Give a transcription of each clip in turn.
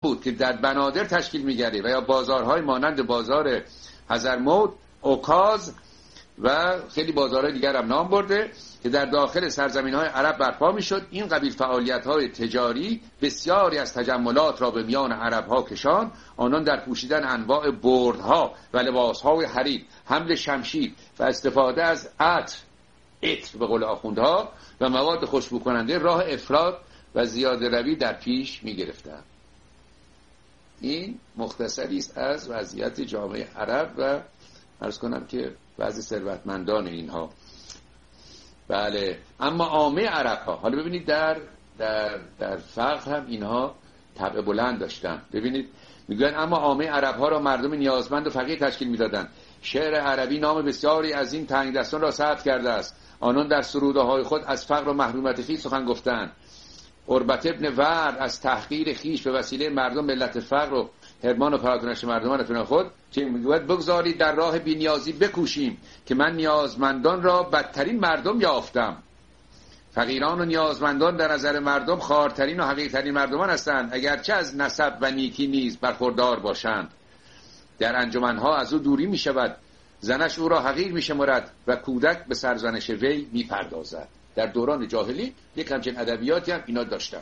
بود که در بنادر تشکیل می‌گرده و یا بازارهای مانند بازار حضرموت، اوکاز و خیلی بازارهای دیگر هم نام برده که در داخل سرزمین‌های عرب برپا می‌شد. این قبیل فعالیت‌های تجاری بسیاری از تجملات را به میان عرب‌ها کشاند. آنان در پوشیدن انواع بردها و لباس‌های حریر، حمل شمشیر و استفاده از عطر به قول آخوندها و مواد خوشبو کننده راه افراط و زیاده روی در پیش می‌گرفتند. این مختصری است از وضعیت جامعه عرب و عرض کنم که وضع ثروتمندان اینها. بله، اما عامه عرب ها، حالا ببینید در فقر هم اینها طبع بلند داشتن. ببینید میگن اما عامه عرب ها را مردم نیازمند و فقیر تشکیل میدادند. شعر عربی نام بسیاری از این تنگدستان را ثبت کرده است. آنان در سروده های خود از فقر و محرومیت خویش سخن گفتند. قربت ابن ورد از تحقیر خیش به وسیله مردم ملت فقر و حرمان و پراکنش مردمان فنا خود چه میگوید بگذارید در راه بی‌نیازی بکوشیم که من نیازمندان را بدترین مردم یافتم. فقیران و نیازمندان در نظر مردم خوارترین و حقیرترین مردمان هستند، اگرچه از نسب و نیکی نیز برخوردار باشند. در انجمنها از او دوری می شود، زنش او را حقیر می شمارد و کودک به سرزنش وی می پردازد. در دوران جاهلی یک همچین ادبیاتی هم اینا داشتن.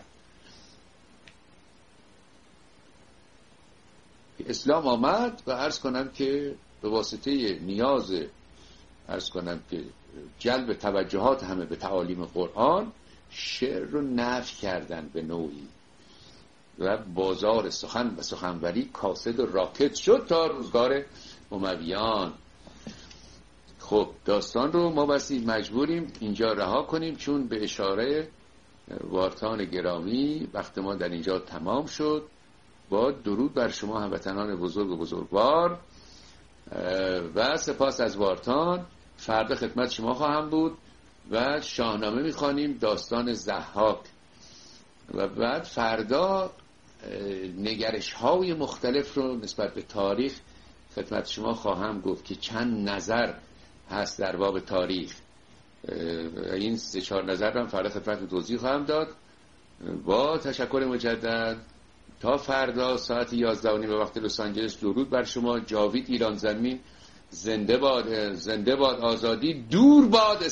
اسلام آمد و عرض کنم که به واسطه نیاز عرض کنم که جلب توجهات همه به تعالیم قرآن شعر رو نفی کردن به نوعی و بازار سخن و سخنوری کاسد و راکت شد تا روزگار امویان. خب داستان رو ما بسی مجبوریم اینجا رها کنیم چون به اشاره وارتان گرامی وقت ما در اینجا تمام شد. با درود بر شما هموطنان بزرگ و بزرگوار و سپاس از وارتان. فردا خدمت شما خواهم بود و شاهنامه میخوانیم، داستان ضحاک، و بعد فردا نگرش های مختلف رو نسبت به تاریخ خدمت شما خواهم گفت که چند نظر هست در باب تاریخ. این 3-4 نظر رو هم فردا خدمت توضیح خواهم داد. با تشکر مجدد تا فردا ساعت 11:30 به وقت لس آنجلس. درود بر شما. جاوید ایران زمین. زنده باد، زنده باد آزادی، دور باد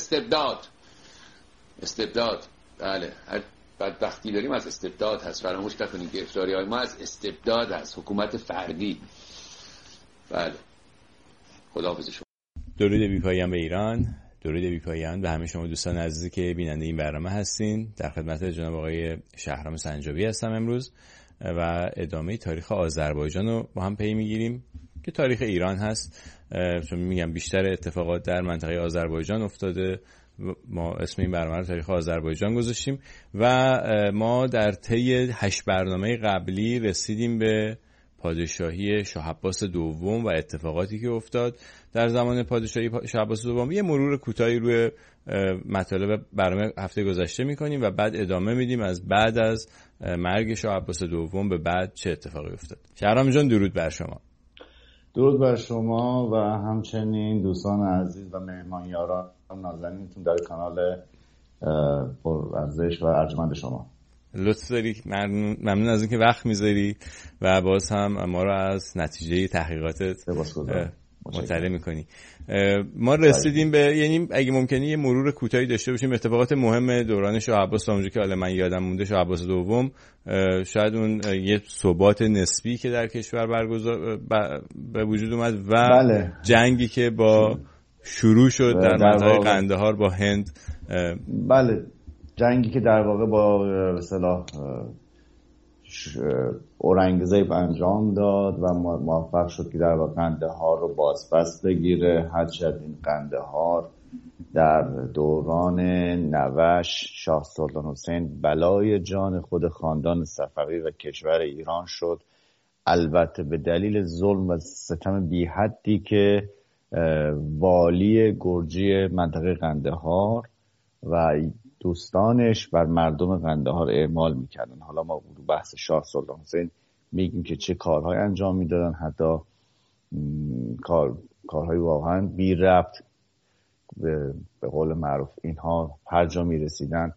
استبداد. بله، هر بدبختی داریم از استبداد هست، فراموش نکنید گرفتاری های ما از استبداد هست، حکومت فردی. بله، خداحافظ شما. درود بی‌پایان به ایران، درود بی‌پایان به همه شما دوستان عزیزی که بیننده این برنامه هستین. در خدمت جناب آقای شهرام سنجابی هستم امروز و ادامه تاریخ آذربایجان رو با هم پی میگیریم که تاریخ ایران هست، چون میگم بیشتر اتفاقات در منطقه آذربایجان افتاده. ما اسم این برنامه رو تاریخ آذربایجان گذاشتیم و ما در طی 8 برنامه قبلی رسیدیم به پادشاهی شاه عباس دوم و اتفاقاتی که افتاد در زمان پادشاهی شاه عباس دوم. یه مرور کوتاهی روی مطالب برنامه هفته گذشته میکنیم و بعد ادامه میدیم از بعد از مرگ شاه عباس دوم به بعد چه اتفاقی افتاد. شهرام جان درود بر شما. درود بر شما و همچنین دوستان عزیز و مهمانیاران نازنینتون در کانال پرارزش و ارجمند شما. لطف داری، ممنون از اینکه وقت میذاری و باز هم ما رو از نتیجه تحقیقاتت مطلع میکنی. ما رسیدیم به، یعنی اگه ممکنه یه مرور کوتاهی داشته باشیم اتفاقات مهم دوران شاه عباس دوم که حالا من یادم مونده. شاه عباس دوم شاید اون یه ثبات نسبی که در کشور به وجود اومد و بله. جنگی که با شروع شد در منطقه قندهار با هند. بله، جنگی که در واقع با اصطلاح اورنگزیب انجام داد و موفق شد که در واقع قندهار رو بازپس بگیره. هرچند این قندهار در دوران نوش شاه سلطان حسین بلای جان خود خاندان صفوی و کشور ایران شد، البته به دلیل ظلم و ستم بی حدی که والی گرجی منطقه قندهار و دوستانش بر مردم قندهار اعمال میکردن. حالا ما بحث شاه سلطان حسین میگیم که چه کارهای انجام میدادن، حتی کارهای واقعا بی ربط به قول معروف. اینها هر جا میرسیدن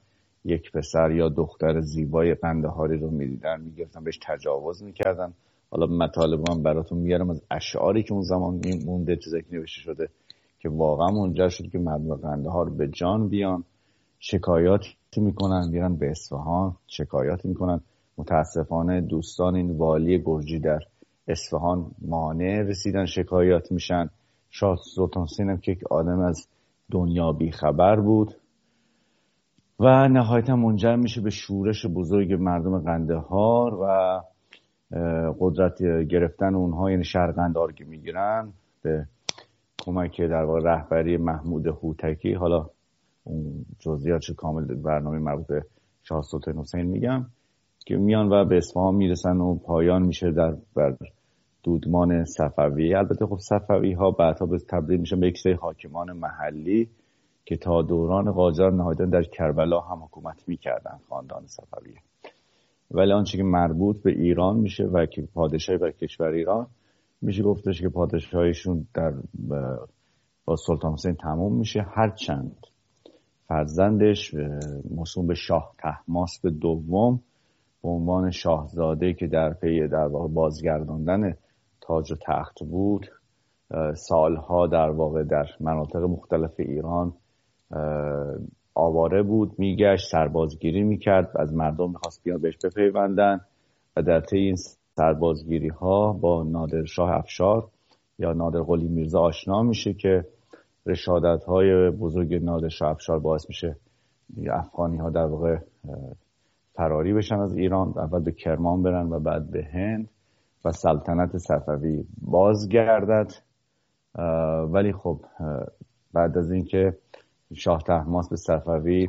یک پسر یا دختر زیبای قندهاری رو میدیدن میگرفتن بهش تجاوز میکردن. حالا مطالب من براتون میارم از اشعاری که اون زمان مونده، چیزایی که نوشته شده که واقعا منجر شد که مردم قندهار به جان بیان، شکایاتی میکنن، میرن به اصفهان شکایاتی میکنن. متاسفانه دوستان این والی گرجی در اصفهان مانع رسیدن، شکایات میشن. شاه سلطان حسین هم که یک آدم از دنیا بی خبر بود و نهایتا منجر میشه به شورش بزرگ مردم قندهار و قدرت گرفتن اونها، یعنی شهر قندهار که میگیرن به کمک در واقع رهبری محمود هوتکی. حالا اون جزئیات کامل برنامه مربوط به شاه سلطان حسین میگم که میان و به اصفهان میرسن و پایان میشه بر دودمان صفوی. البته خب صفوی ها بعدها به تبدیل میشن به یک سری حاکمان محلی که تا دوران قاجار نهایتا در کربلا هم حکومت میکردن، خاندان صفوی. ولی آنچه که مربوط به ایران میشه و که پادشاهی بر کشور ایران میشه گفتش که پادشاهیشون با سلطان حسین تموم میشه، هرچند فرزندش موسوم به شاه طهماسب دوم به عنوان شاهزاده که در پی در واقع بازگرداندن تاج و تخت بود، سالها در واقع در مناطق مختلف ایران آواره بود، میگشت، سربازگیری میکرد، از مردم میخواست بیان بهش بپیوندن و در طی این سربازگیری ها با نادرشاه افشار یا نادر قلی میرزا آشنا میشه که رشادت های بزرگ نادرشاه افشار باعث میشه افغانی ها در واقع فراری بشن از ایران، اول به کرمان برن و بعد به هند و سلطنت صفوی بازگردد. ولی خب بعد از اینکه شاه طهماسب صفوی،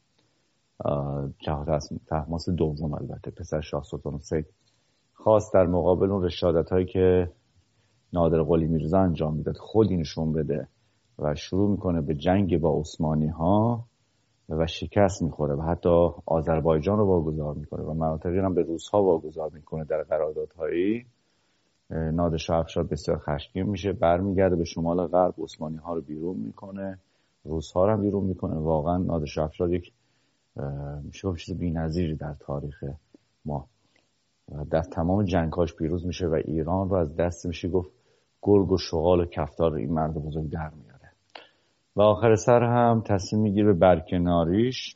شاه طهماسب دوم البته پسر شاه سلطان حسین، خواست در مقابل اون رشادت هایی که نادر قلی میرزا انجام میداد خودی نشون بده و شروع میکنه به جنگ با عثمانی ها و شکست میخوره و حتی آذربایجان رو واگذار میکنه و مناطقی هم به روس ها واگذار میکنه در قراردادهایی. نادرشاه افشار بسیار خشمگین میشه، برمیگرده به شمال غرب، عثمانی ها رو بیرون میکنه، روس ها رو بیرون میکنه. واقعا نادرشاه افشار یک میشه چیز بی‌نظیری در تاریخ ما، در تمام جنگاش پیروز میشه و ایران رو از دست میشه گفت گرگ و شغال و کفتار این مرد بزرگ در میاره و آخر سر هم تصمیم میگیره به برکناریش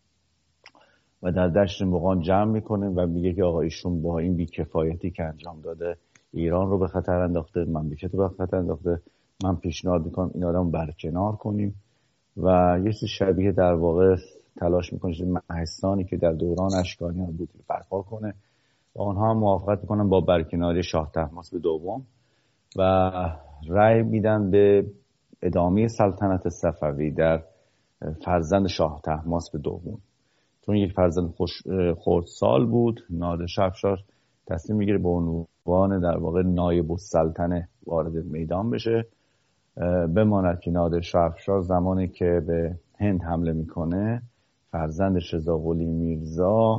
و در دشت مغان جمع میکنه و میگه که آقا ایشون با این بیکفایتی که انجام داده ایران رو به خطر انداخته، مملکت رو به خطر انداخته، من پیشنهاد میکنم این آدم برکنار کنیم و یه چیز شبیه در واقع تلاش میکنه مهستانی که در دوران اشکانیان بود برپا کنه و آنها هم موافقت میکنن با برکناری شاه طهماسب دوم و رأی میدن به ادامه سلطنت صفوی در فرزند شاه طهماسب دوم. چون یک فرزند خردسال بود، نادرشاه افشار تصمیم میگیره به عنوان در واقع نایب السلطنه وارد میدان بشه، بماند که نادرشاه افشار زمانی که به هند حمله میکنه فرزندش رضا قلی میرزا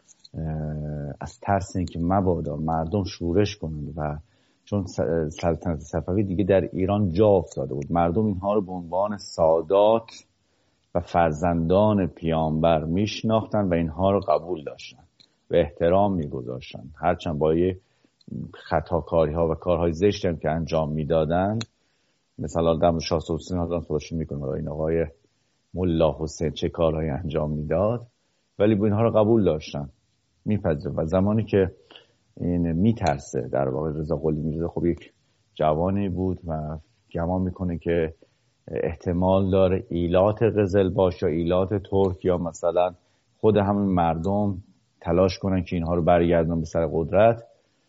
از ترس اینکه مبادا مردم شورش کنند و چون سلطنت صفوی دیگه در ایران جا افتاده بود، مردم اینها رو به عنوان سادات و فرزندان پیامبر میشناختن و اینها رو قبول داشتن و احترام میگذاشتن، هرچند با یه خطاکاری ها و کارهای زشتی هم که انجام میدادن. مثلا در شاه سلطان حسین خودشون میکنه این آقای ملا حسین چه کارهایی انجام میداد، ولی با اینها رو قبول داشتن، میپذیرن. و زمانی که این میترسه در واقع رضا قلی میرزا، خب یک جوانی بود و گمان میکنه که احتمال داره ایلات قزلباش یا ایلات ترک یا مثلا خود همین مردم تلاش کنن که اینها رو برگردن به سر قدرت،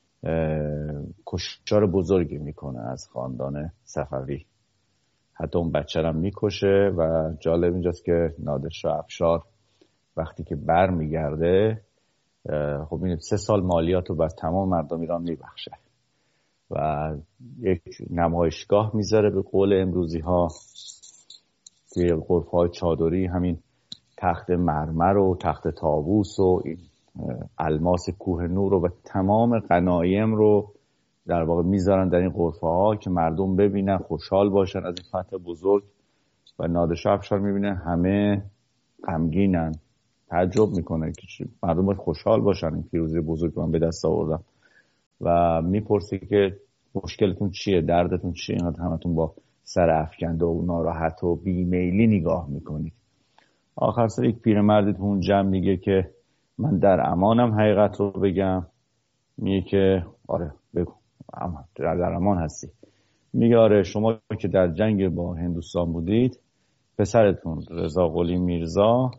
کشتار بزرگی میکنه از خاندان صفوی، حتی اون بچه رو میکشه. و جالب اینجاست که نادرشاه افشار وقتی که بر میگرده خب این 3 سال مالیات رو بر تمام مردم ایران میبخشه و یک نمایشگاه میذاره به قول امروزی ها توی غرفه های چادری، همین تخت مرمر و تخت طاووس و این الماس کوه نور رو و تمام غنایم رو در واقع میذارن در این غرفه ها که مردم ببینن، خوشحال باشن از این فتح بزرگ. و نادرشاه افشار میبینه همه غمگینن تعجب میکنه که مردم باید خوشحال باشن این پیروزی بزرگ من به دست آوردم و میپرسه که مشکلتون چیه، دردتون چیه، اینقدر همتون با سر افکنده و ناراحت و بیمیلی نگاه میکنید. آخر سر یک پیرمردی تو اون جمع میگه که من در امانم، حقیقت رو بگم. میگه که آره بگو، در امان هستی. میگه آره، شما که در جنگ با هندوستان بودید، پسرتون رضا قلی میرزا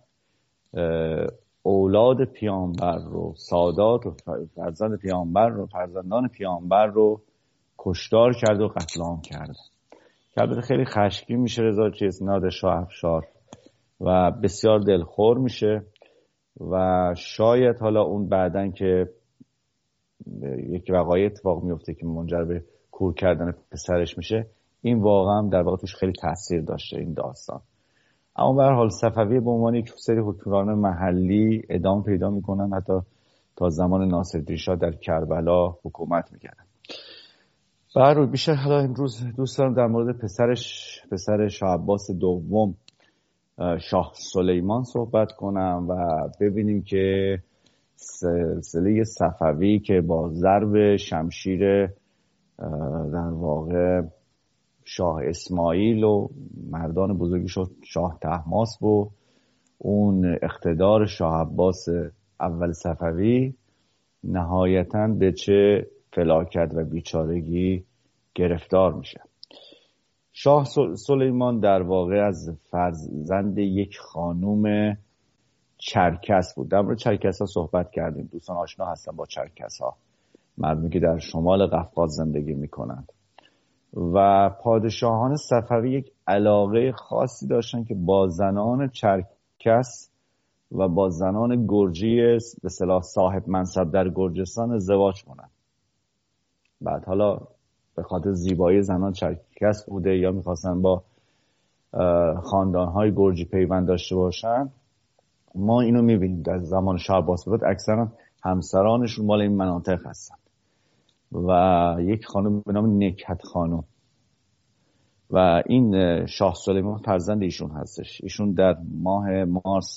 اولاد پیامبر رو، سادات و فرزند پیامبر رو، فرزندان پیامبر رو کشتار کرد و قتل عام کرد. که البته خیلی خشمگین میشه رضا نادر شاه افشار و بسیار دلخور میشه و شاید حالا اون بعدن که یک وقایع اتفاق میفته که منجر به کور کردن پسرش میشه، این واقعا در واقع توش خیلی تاثیر داشته این داستان. اما به هر حال صفوی به عنوان یک سری حکمران محلی ادامه پیدا میکنن، حتی تا زمان ناصرالدین شاه در کربلا حکومت میکردن. برای بیشتر حالا امروز دوست دارم در مورد پسر شاه عباس دوم، شاه سلیمان صحبت کنم و ببینیم که سلسله صفوی که با ضرب شمشیر در واقع شاه اسماعیل و مردان بزرگی شاه طهماسب و اون اقتدار شاه عباس اول صفوی نهایتاً به چه فلاکت و بیچارگی گرفتار میشه. شاه سلیمان در واقع از فرزند یک خانوم چرکس بود. در مورد چرکس ها صحبت کردیم، دوستان آشنا هستن با چرکس ها، مردمی که در شمال قفقاز زندگی میکنند و پادشاهان صفوی یک علاقه خاصی داشتن که با زنان چرکس و با زنان گرجی به اصطلاح صاحب منصب در گرجستان ازدواج کنند. بعد حالا به خاطر زیبایی زنان چرکس بوده یا میخواستن با خاندانهای گرجی پیوند داشته باشن. ما اینو میبینیم در زمان شاه عباس به بعد اکثرا همسرانشون مال این مناطق هستن و یک خانم به نام نکهت خانم و این شاه سلیمان فرزند ایشون هستش. ایشون در ماه مارس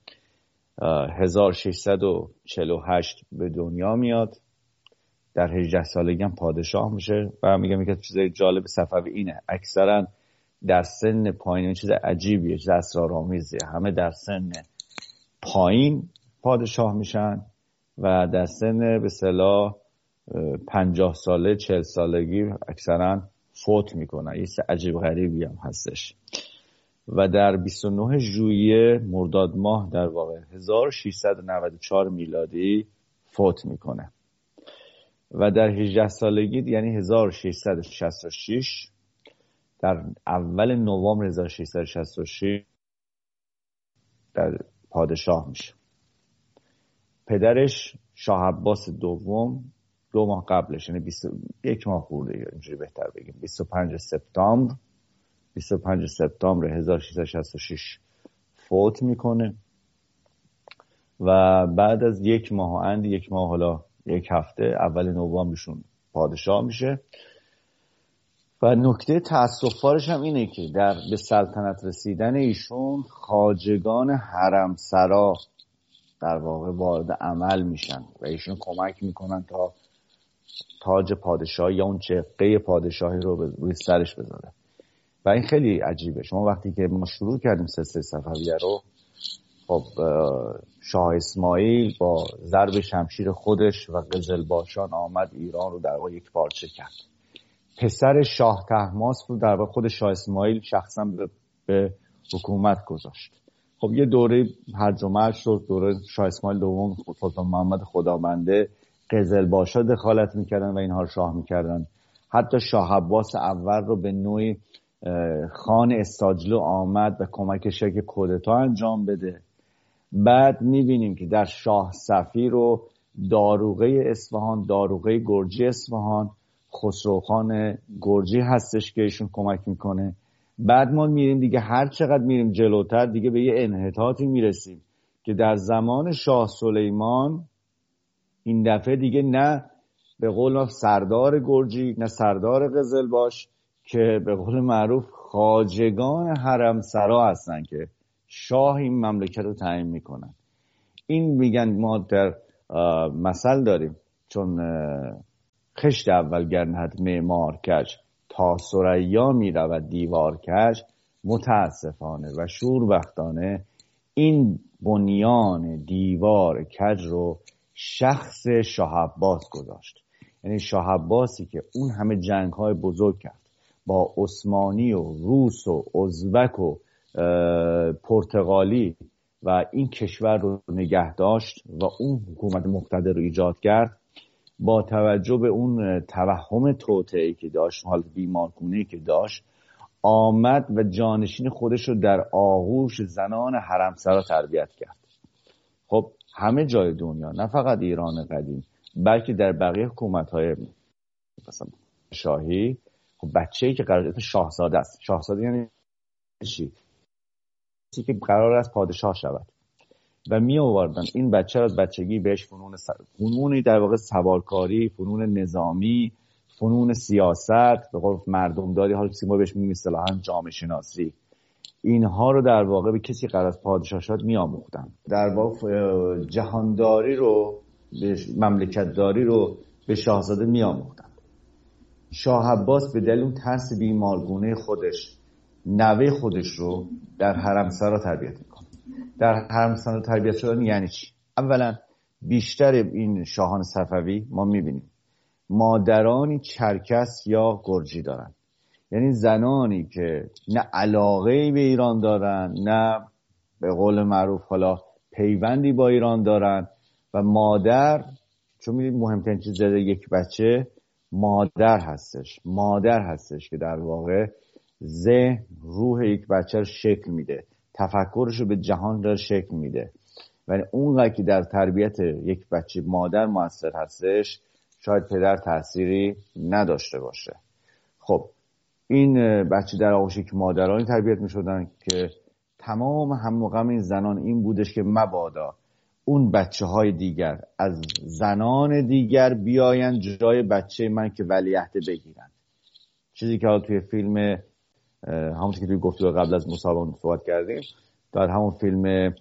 1648 به دنیا میاد، در 18 سالگی هم پادشاه میشه و میگم یک چیز جالب صفوی اینه اکثرا در سن پایین، این چیز عجیبیه، چیز اسرارآمیزه، همه در سن پایین پادشاه میشن و در سن به اصطلاح 50 ساله 40 سالگی اکثرا فوت میکنن. یه چیز عجیب غریبی هم هستش. و در 29 ژوئیه مرداد ماه در واقع 1694 میلادی فوت میکنه و در 18 سالگی یعنی 1666 در اول نوامبر 1666 در پادشاه میشه. پدرش شاه عباس دوم 2 ماه قبلش، یعنی 21 ماه خورده، اینجوری بهتر بگیم، 25 سپتامبر 1666 فوت میکنه و بعد از 1 ماه اند 1 ماه حالا 1 هفته اول نوامبرشون پادشاه میشه. و نکته تأسف‌بارش هم اینه که به سلطنت رسیدن ایشون خواجگان حرمسرا در واقع وارد عمل میشن و ایشون کمک میکنن تا تاج پادشاهی یا اون چقه پادشاهی رو روی سرش بذاره و این خیلی عجیبه. شما وقتی که ما شروع کردیم سلسله صفویه رو، خب شاه اسماعیل با ضرب شمشیر خودش و قزلباشان آمد ایران رو در واقع یک پارچه کرد. پسر شاه طهماسب رو در واقع خود شاه اسماعیل شخصا به حکومت گذاشت. خب یه دوره هرج و مرج شد، دوره شاه اسماعیل دوم، سلطان محمد خدابنده، قزلباشا دخالت میکردن و اینها رو شاه میکردن. حتی شاه عباس اول رو به نوعی خان استاجلو آمد و کمکش که کودتا انجام بده. بعد میبینیم که در شاه صفی رو داروغه اصفهان، داروغه گرجی اصفهان، خسروخان گرجی هستش که ایشون کمک میکنه. بعد ما میریم دیگه، هر چقدر میریم جلوتر دیگه به یه انحطاطی میرسیم که در زمان شاه سلیمان این دفعه دیگه نه به قول سردار گرجی نه سردار قزلباش که به قول معروف خواجگان حرمسرا هستن که شاه این مملکت رو تعیین میکنن. این میگن ما در مثل داریم چون خشت اول گر نهد معمار کج، تا ثریا می رود دیوار کج. متاسفانه و شوربختانه این بنیان دیوار کج رو شخص شاه عباس گذاشت. یعنی شاه عباسی که اون همه جنگ‌های بزرگ کرد با عثمانی و روس و ازبک و پرتغالی و این کشور رو نگه داشت و اون حکومت مقتدر رو ایجاد کرد، با توجه به اون توهم توطئه‌ای که داشت، حال بیمارگونه‌ای که داشت، آمد و جانشین خودش رو در آغوش زنان حرمسرا تربیت کرد. خب همه جای دنیا، نه فقط ایران قدیم، بلکه در بقیه حکومت‌های مثلا شاهی، خب بچه‌ای که قرار شاهزاده است. شاهزاده یعنی چی؟ چیزی که قرار است پادشاه شود و می آوردن این بچه از بچگی بهش فنونی در واقع سوارکاری، فنون نظامی، فنون سیاست، به قول مردمداری، حالا ما بهش میگیم اصطلاحاً جامعه شناسی، اینها رو در واقع به کسی قرار است پادشاه شد می آموختن. در واقع جهانداری رو، مملکتداری رو به شاهزاده می آموختن. شاه عباس به دلیل اون ترس بیمارگونه خودش نوه خودش رو در حرمسرا تربیت میکنه. در حرمسرا تربیت شدن یعنی چی؟ اولا بیشتر این شاهان صفوی ما میبینیم مادرانی چرکس یا گرجی دارن، یعنی زنانی که نه علاقه‌ای به ایران دارن، نه به قول معروف حالا پیوندی با ایران دارن و مادر، چون می‌بینید مهمترین چیز در یک بچه مادر هستش که در واقع ذهن، روح یک بچه رو شکل میده، تفکرش رو به جهان داره شکل میده. ولی اونقدر که در تربیت یک بچه مادر موثر هستش، شاید پدر تأثیری نداشته باشه. خب این بچه در آغوش یک مادرانی تربیت میشدن که تمام هم و غم این زنان این بودش که مبادا اون بچه های دیگر از زنان دیگر بیاین جای بچه من که ولیعهد بگیرن. چیزی که توی فیلم همون که توی گفتگو قبل از مسابقه صحبت کردیم، در همون فیلم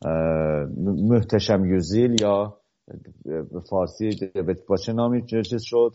محتشم یوزیل یا به فارسی با چه نامی چیز شد،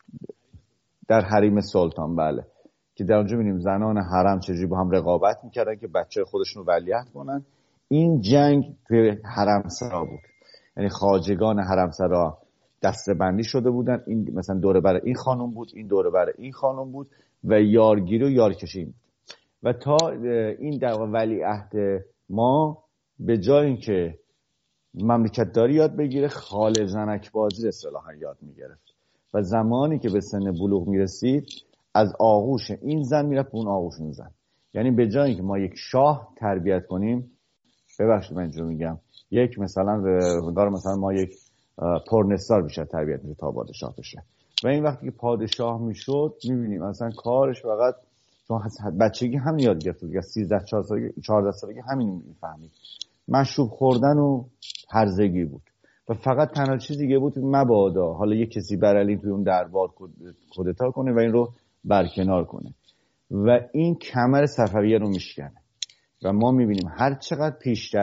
در حریم سلطان، بله، که در اونجا می‌بینیم زنان حرم چجوری با هم رقابت میکردن که بچه خودشون رو ولیعهد کنن. این جنگ توی حرمسرا بود، یعنی خواجگان حرمسرا دسته‌بندی شده بودن، این مثلا دوره برای این خانم بود، این دوره برای این خانم بود و یارگیری و یارکشی بود. و تا این در ولیعهد ما به جای اینکه مملکتداری یاد بگیره، خال زنک بازی اصطلاحاً یاد میگرفت و زمانی که به سن بلوغ میرسید از آغوش این زن میرفت به اون آغوش اون زن. یعنی به جای اینکه ما یک شاه تربیت کنیم، ببخشید من اینجوری میگم، یک مثلا ما یک پرنستار بیشتر تربیت میشه تا پادشاه بشه. و این وقتی که پادشاه میشد میبینیم مثلا کارش فقط چون بچگی هم یاد گرفت دیگه، 13-14 سالگی همین میفهمید، مشروب خوردن و هرزگی بود و فقط تنها چیزی دیگه بود مبادا حالا یک کسی برعلی توی اون دربار کودتا کنه و این رو برکنار کنه و این کمر صفویه رو میشکنه. و ما میبینیم هر چقدر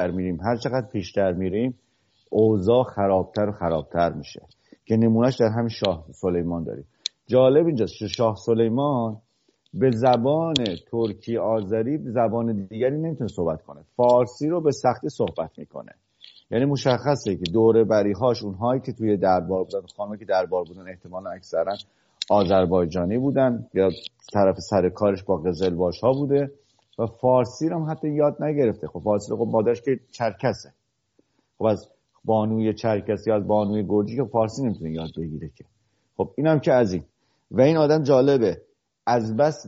پیشتر میریم اوضاع خرابتر و خرابتر میشه که نمونهش در همین شاه سلیمان داریم. جالب اینجاست شاه سلیمان به زبان ترکی آذری زبان دیگری نمیتونه صحبت کنه، فارسی رو به سختی صحبت میکنه. یعنی مشخصه که دوره بریهاش اونهایی که توی دربار بودن، خانمایی که دربار بودن احتمالاً اکثرا آذربایجانی بودن یا طرف سر کارش با قزلباش ها بوده و فارسی رو هم حتی یاد نگرفته. خب فارسی رو مادرش که چرکسه، خب از بانوی چرکسی یا از بانوی گرجی که فارسی نمیتونه یاد بگیره که. خب اینم که از این. و این آدم جالبه، از بس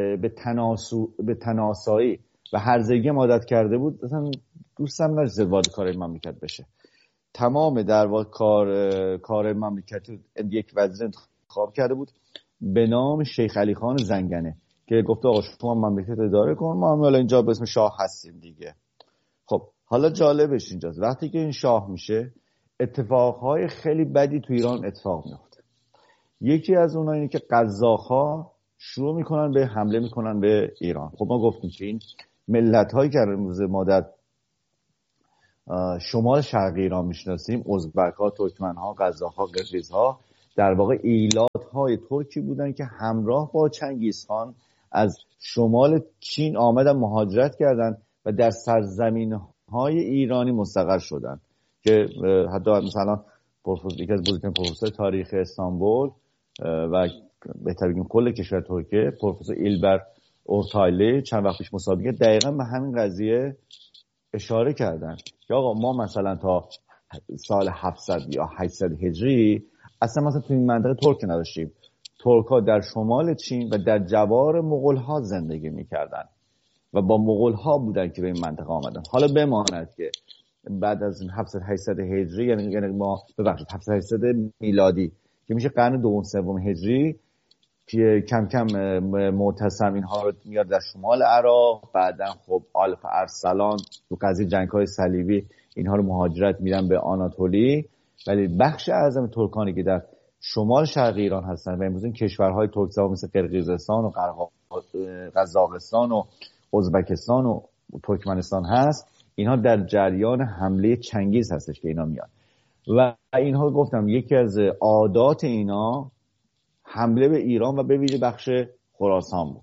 به تناسایی و هرزگی عادت کرده بود، مثلا دوستم نداشت وارد کار مملکت بشه. تمام در واقع کار مملکت یک وزیر انتخاب کرده بود به نام شیخ علی خان زنگنه که گفته آقا شما مملکت اداره کن، ما هم اینجا به اسم شاه هستیم دیگه. خب حالا جالبش اینجاست وقتی که این شاه میشه اتفاقهای خیلی بدی تو ایران اتفاق میفته. یکی از اونها اینه که قزاق‌ها شروع میکنن به حمله میکنن به ایران. خب ما گفتیم که این ملت‌هایی که امروز ما در شمال شرقی ایران میشناسیم، ازبک‌ها، ترکمن‌ها، قزاق‌ها، قرقیزها در واقع ایلات‌های ترکی بودن که همراه با چنگیزخان از شمال چین آمدن، مهاجرت کردن و در سرزمین‌های ایرانی مستقر شدن که حتی مثلا یکی از بزرگترین پروفسور تاریخ استانبول و بهتر بگیم کل کشور ترکیه، پروفسور ایلبر اورتایلی چند وقت پیش مسابقه دقیقاً به همین قضیه اشاره کردن که آقا ما مثلا تا سال 700 یا 800 هجری اصلا تو این منطقه ترک نداشتیم. ترک‌ها در شمال چین و در جوار مغول‌ها زندگی می‌کردن و با مغول‌ها بودن که به این منطقه آمدن. حالا بماند که بعد از 700 800 هجری یعنی ما ببخشید 700 800 میلادی که میشه قرن دوم سوم هجری که کم کم معتصم اینها رو میاد در شمال عراق، بعدن خب آلف ارسلان تو قضیه جنگ‌های صلیبی اینها رو مهاجرت میدن به آناتولی، ولی بخش اعظم ترکانی که در شمال شرقی ایران هستن و امروز این کشورهای ترک‌زبان مثل قرقیزستان و قزاقستان و ازبکستان و ترکمنستان هست، اینها در جریان حمله چنگیز هستش که اینا میاد و اینها گفتم یکی از عادات اینا حمله به ایران و به ویژه بخش خراسان بود.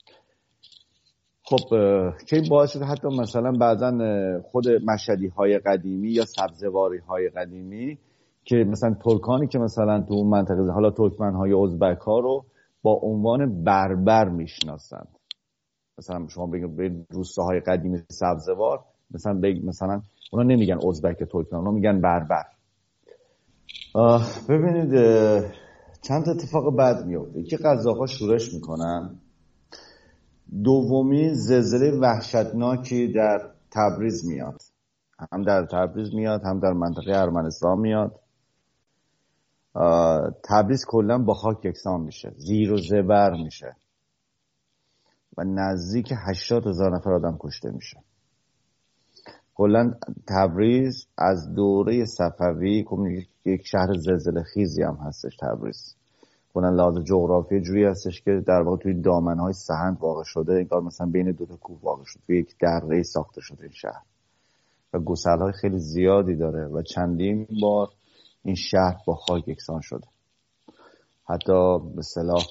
خب که باعث شد حتی مثلا بعضا خود مشهدی‌های قدیمی یا سبزواری‌های قدیمی که مثلا ترکانی که مثلا تو اون منطقه حالا ترکمن‌های ازبک‌ها رو با عنوان بربر میشناسند. مثلا شما بگید روستاهای قدیمی سبزوار مثلا اونا نمیگن ازبک ترکمن، اونا میگن بربر. ببینید چند اتفاق بد میفته که قزاق‌ها شورش میکنن. دومی زلزله وحشتناکی در تبریز میاد، هم در تبریز میاد هم در منطقه ارمنستان میاد. تبریز کلا با خاک یکسان میشه، زیر و زبر میشه و نزدیک 80,000 نفر آدم کشته میشه. کلا تبریز از دوره صفوی یک شهر زلزله خیزی هم هستش. تبریز کلا لحاظ جغرافی جوری هستش که در واقع توی دامنهای سهند واقع شده، انگار مثلا بین دو تا کوه واقع شده، توی یک دره ساخته شده این شهر و گسل‌های خیلی زیادی داره و چندین بار این شهر با خاک یکسان شده. حتی به اصطلاح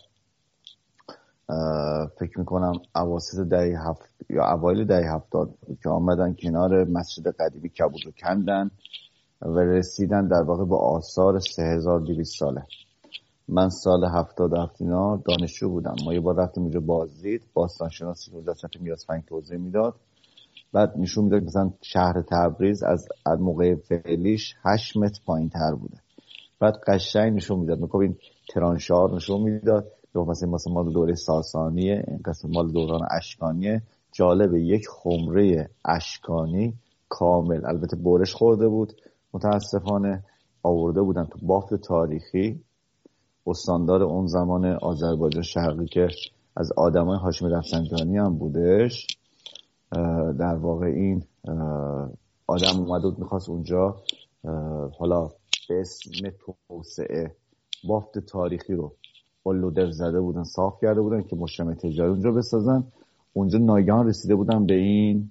فکر میکنم اواسط دهه یا اوایل دهه 70 که آمدن کنار مسجد قدیمی کبود رو کندن و رسیدن در واقع به آثار 3200 ساله. من سال 77 اینا دانشجو بودم، ما یه بار رفتیم اونجا بازدید، باستانشناسی که اونجا صفحه میازفنگ توضیح میداد، بعد نشون میداد مثلا شهر تبریز از موقع فعلیش 8 متر پایین تر بوده. بعد قشنگ نشون میداد، میگم این ترانشار نشون میداد که مثلا مال دوره ساسانیه، این قسم مال دوران اشکانیه. جالبه یک خمره اشکانی کامل، البته برش خورده بود متاسفانه، آورده بودن تو بافت تاریخی. استاندار اون زمان آذربایجان شرقی که از آدمای هاشمی رفسنجانی هم بودش، در واقع این آدم اومده بود میخواست اونجا حالا به اسم توسعه بافت تاریخی رو با لودر زده بودن، صاف کرده بودن که مجتمع تجاری اونجا بسازن. اونجا ناگهان رسیده بودن به این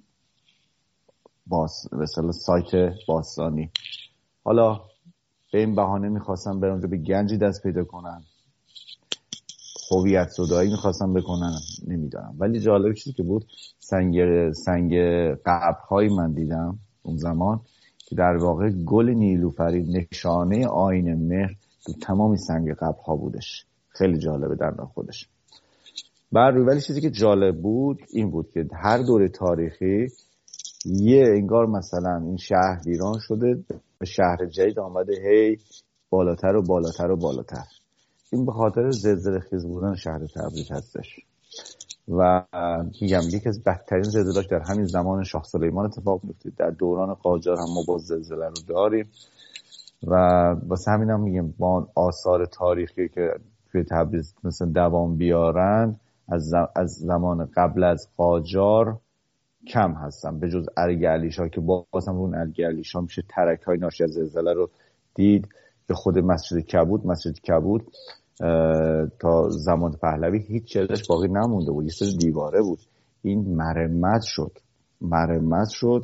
مثلا سایت باستانی. حالا به این بهانه میخواستن برن اونجا به گنجی دست پیدا کنن، هویت زدایی میخواستن بکنن، نمیدونم. ولی جالب چیزی که بود سنگ قبرهایی من دیدم اون زمان که در واقع گل نیلوفری نشانه آیین مهر تو تمام سنگ قبرها بودش. خیلی جالبه در خودش. ولی چیزی که جالب بود این بود که هر دوره تاریخی یه انگار مثلا این شهر ویران شده، به شهر جدید آمده هی بالاتر و بالاتر و بالاتر. این به خاطر زلزله خیز بودن شهر تبریز هستش و میگم یکی از بدترین زلزله‌ها در همین زمان شاه سلیمان اتفاق میفته. در دوران قاجار هم ما با زلزله رو داریم و واسه همین هم میگم با آثار تاریخی که توی تبریز مثلا دوام بیارن از زمان قبل از قاجار کم هستن، به جز ارگ علیشا که باز هم اون ارگ علیشا میشه ترک‌های ناشی از زلزله رو دید که خود مسجد کبود تا زمان پهلوی هیچ چیزش باقی نمونده بود، یه سری دیواره بود. این مرمت شد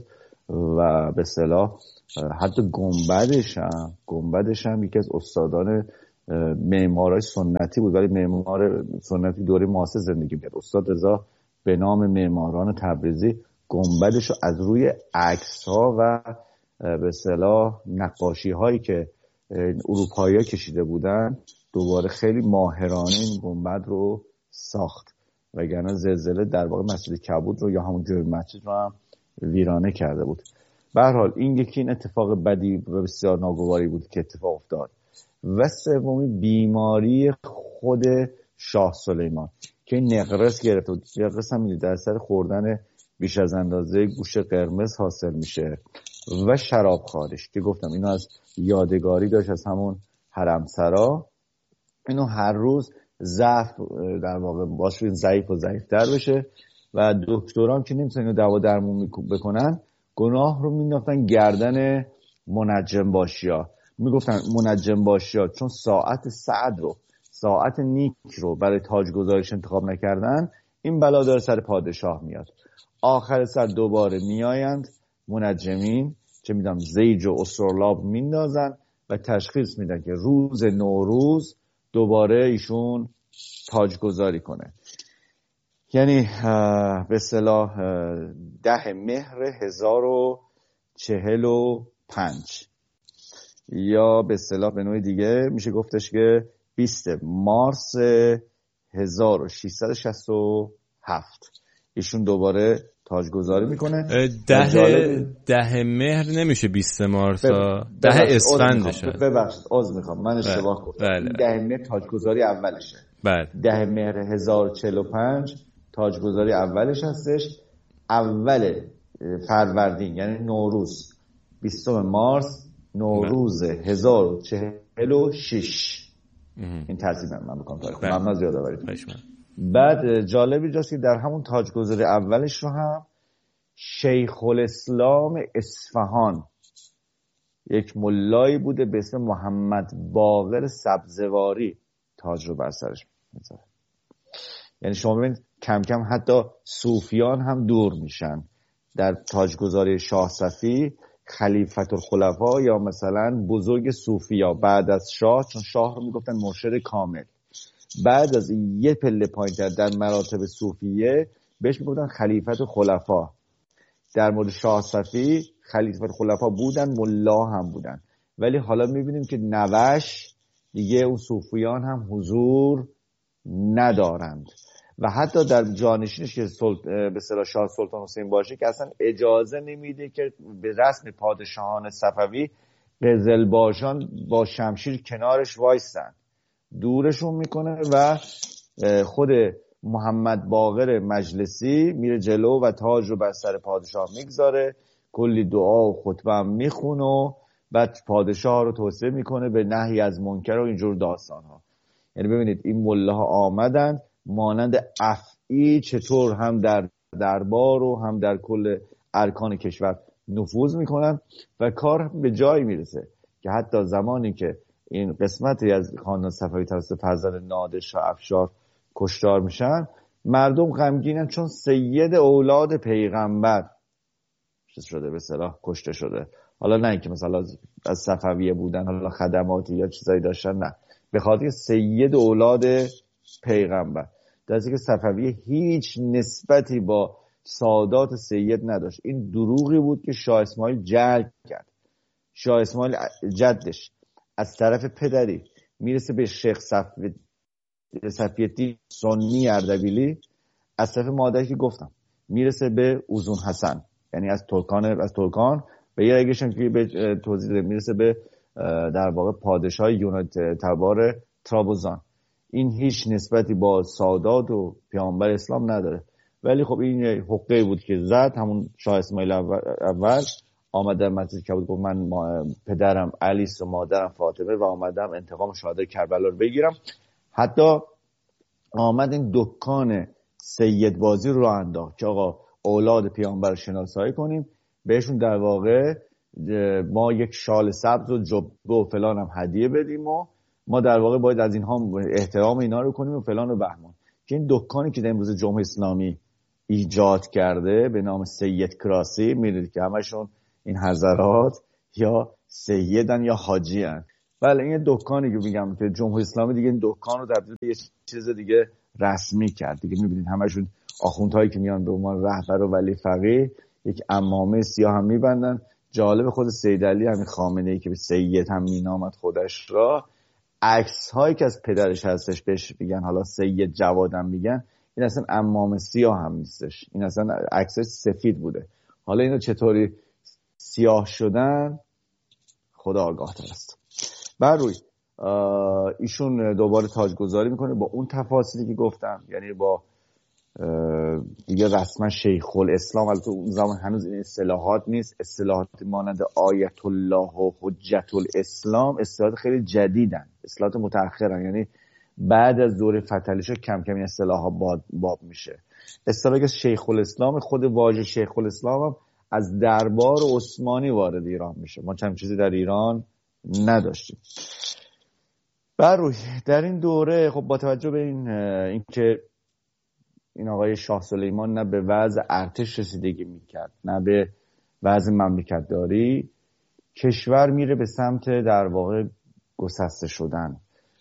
و به اصطلاح حتی گنبدش هم یکی از استادان معمارای سنتی بود، ولی معمار سنتی دوره معاصر زندگی می‌کرد. استاد رضا به نام معماران تبریزی گنبدش رو از روی عکس‌ها و به اصطلاح نقاشی‌هایی که اروپایی‌ها کشیده بودن دوباره خیلی ماهرانه این گنبد رو ساخت، وگرنه زلزله در واقع مسجد کبود رو یا همون جامع مسجد رو هم ویرانه کرده بود. به هر حال این اتفاق بدی و بسیار ناگواری بود که اتفاق افتاد. و سومی بیماری خود شاه سلیمان که نقرس گرفت. نقرس هم در اثر خوردن بیش از اندازه گوشت قرمز حاصل میشه و شراب خواریش که گفتم اینو از یادگاری داشت از همون حرمسرا. اینو هر روز ضعف در واقع باشه این ضعیف و ضعیفتر بشه و دکتران که نمیتونن اینو دوا درمون بکنن گناه رو مینداختن گردن منجم باشیا. میگفتن منجم باشیا چون ساعت سعد رو ساعت نیک رو برای تاجگذاریش انتخاب نکردن این بلا داره سر پادشاه میاد. آخر سر دوباره میآیند منجمین چه میدونم زیج و اسرلاب میندازن و تشخیص میدن که روز نوروز دوباره ایشون تاجگذاری کنه. یعنی به اصطلاح 10 مهر 1045 یا به اصطلاح به نوع دیگه میشه گفتش که 20 مارس 1667 ایشون دوباره تاجگذاری میکنه. 10 مهر نمیشه 20 مارس، 10 اسفندشه. ببخشید عذر میخوام من اشتباه کردم. 10 مهر تاجگذاری اولشه. بله 10 مهر 1045 تاجگذاری اولش هستش. اول فروردین یعنی نوروز 20 مارس نوروز 1046 این ترتیب من میکنم تاریخ ممنون از یادآوری. بعد جالبی جاست که در همون تاجگذاری اولش رو هم شیخ الاسلام اصفهان یک ملایی بوده به اسم محمد باقر سبزواری تاج رو بر سرش میذاره. یعنی شما ببینید کم کم حتی صوفیان هم دور میشن. در تاجگذاری شاه صفی خلیفة الخلفا یا مثلا بزرگ صوفیا بعد از شاه، چون شاه رو میگفتن مرشد کامل، بعد از یه پله پایین‌تر در مراتب صوفیه بهش میگفتن خلیفة الخلفا. در مورد شاه صفی خلیفة الخلفا بودن، ملا هم بودن، ولی حالا میبینیم که نوش دیگه اون صوفیان هم حضور ندارند و حتی در جانشینش که به اصطلاح شاه سلطان حسین باشه که اصلا اجازه نمیده که به رسم پادشاهان صفوی قزلباشان با شمشیر کنارش وایستن، دورشون میکنه و خود محمد باقر مجلسی میره جلو و تاج رو بر سر پادشاه میگذاره، کلی دعا و خطبه هم میخونه و بعد پادشاه رو توصیه میکنه به نهی از منکر و اینجور داستان ها. یعنی ببینید این ملاها آمدن مانند افعی چطور هم در دربار و هم در کل ارکان کشور نفوذ میکنن و کار به جایی میرسه که حتی زمانی که این قسمتی از خاندان صفوی توسط فرزند نادر شاه افشار کشتار میشن مردم غمگینن چون سید اولاد پیغمبر چیز شده به اصطلاح کشته شده. حالا نه اینکه مثلا از صفویه بودن حالا خدماتی یا چیزایی داشتن، نه، به خاطر سید اولاد پیغمبر. در حالی که صفویه هیچ نسبتی با سادات سید نداشت. این دروغی بود که شاه اسماعیل جلب کرد. شاه اسماعیل جدش از طرف پدری میرسه به شیخ صفی‌الدین سنی اردبیلی، از طرف مادری که گفتم میرسه به اوزون حسن یعنی از ترکان و یه رگش هم که به توضیح میرسه به در واقع پادشاه یونان تبار ترابزان. این هیچ نسبتی با سادات و پیامبر اسلام نداره، ولی خب این حقه بود که زد. همون شاه اسماعیل اول آمد در مسجد کبود گفت من پدرم علی است و مادرم فاطمه و آمدم انتقام شهدای کربلا رو بگیرم. حتی آمد این دکان سید بازی رو انداخت که آقا اولاد پیامبر رو شناسایی کنیم، بهشون در واقع ما یک شال سبز و جبه و فلان هم هدیه بدیم و ما در واقع باید از اینها احترام اینا رو کنیم و فلان و بهمان. که این دکانی که در امروز جمهوری اسلامی ایجاد کرده به نام سید کراسی، میدونید که همشون این حضرات یا سیدن یا حاجیان. بله این دکانی که میگم که جمهوری اسلامی دیگه این دکان رو تبدیل به یه چیز دیگه رسمی کرد دیگه. میبینید همشون آخوندهایی که میان به عنوان رهبر و ولی فقیه یک عمامه سیاه هم میبندن. جالب خود سید علی همین خامنه‌ای که به سید هم مینامد خودش را، عکس هایی که از پدرش هستش بهش میگن حالا سید جوادم میگن، این اصلا عمامه سیاه هم نیستش، این اصلا عکسش سفید بوده. حالا اینا چطوری سیاه شدن خدا آگاه تر است. بر روی ایشون دوباره تاجگذاری میکنه با اون تفاصیلی که گفتم، یعنی با دیگه رسما شیخ الاسلام. البته اون زمان هنوز این اصطلاحات نیست، اصطلاحات مانند آیت الله و حجت الاسلام اصطلاحات خیلی جدیدن، اصطلاحات متأخرن، یعنی بعد از دوره فتحعلی کم کم این اصطلاحات باب میشه. اصطلاح شیخ الاسلام، خود واژه شیخ الاسلام هم از دربار عثمانی وارد ایران میشه. ما چند چیزی در ایران نداشتیم. بر روی در این دوره خب با توجه به اینکه این آقای شاه سلیمان نه به وضع ارتش رسیدگی میکرد نه به وضع مملکت داری، کشور میره به سمت در واقع گسسته شدن،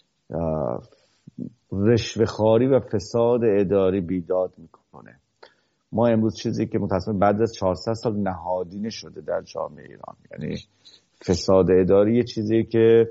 رشوه‌خواری و فساد اداری بیداد میکنه. ما امروز چیزی که متأسفانه بعد از 400 سال نهادینه شده در جامعه ایران، یعنی فساد اداری یه چیزی که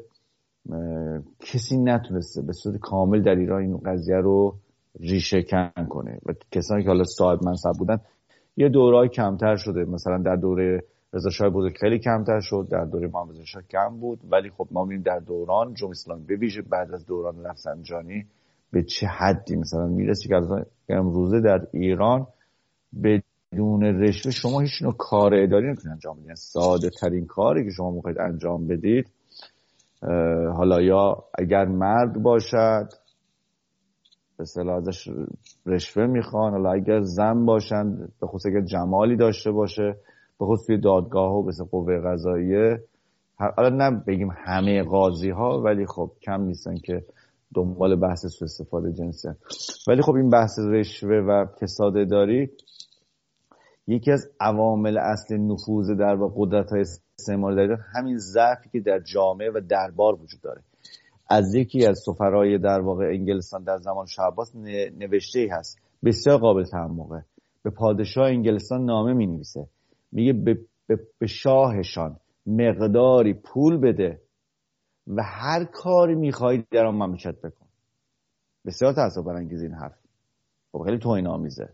کسی نتونسته به صورت کامل در ایران این قضیه رو ریشه کن کنه و کسانی که حالا صاحب منصب بودن یه دوره‌ای کمتر شده. مثلا در دوره رضا شاه بزرگ خیلی کمتر شد، در دوره محمد رضا شاه کم بود، ولی خب ما می‌بینیم در دوران جمهوری اسلامی به ویژه بعد از دوران رفسنجانی به چه حدی مثلا میرسه که امروزه در ایران بدون رشوه شما هیچ نوع کار اداری نمیتونید انجام بدید. ساده ترین کاری که شما میخواید انجام بدید، حالا یا اگر مرد باشد به اصطلاح ازش رشوه میخوان، حالا اگر زن باشن به خصوص اگر جمالی داشته باشه، به خصوص توی دادگاه و مثل قوه قضاییه، حالا نه بگیم همه قاضی ها ولی خب کم نیستن که دنبال بحث سوء استفاده جنسی. ولی خب این بحث رشوه و فساد اداری یکی از عوامل اصلی نفوذ در و قدرت‌های استعماری در همین ضعفی که در جامعه و دربار وجود داره. از یکی از سفرای در واقع انگلستان در زمان شاه عباس نوشته‌ای هست بسیار قابل تأمله. به پادشاه انگلستان نامه می‌نویسه، میگه به شاهشان مقداری پول بده و هر کاری می‌خوای در آن مملکت بکن. بسیار تأسف برانگیز این حرف، خب خیلی توهین‌آمیزه.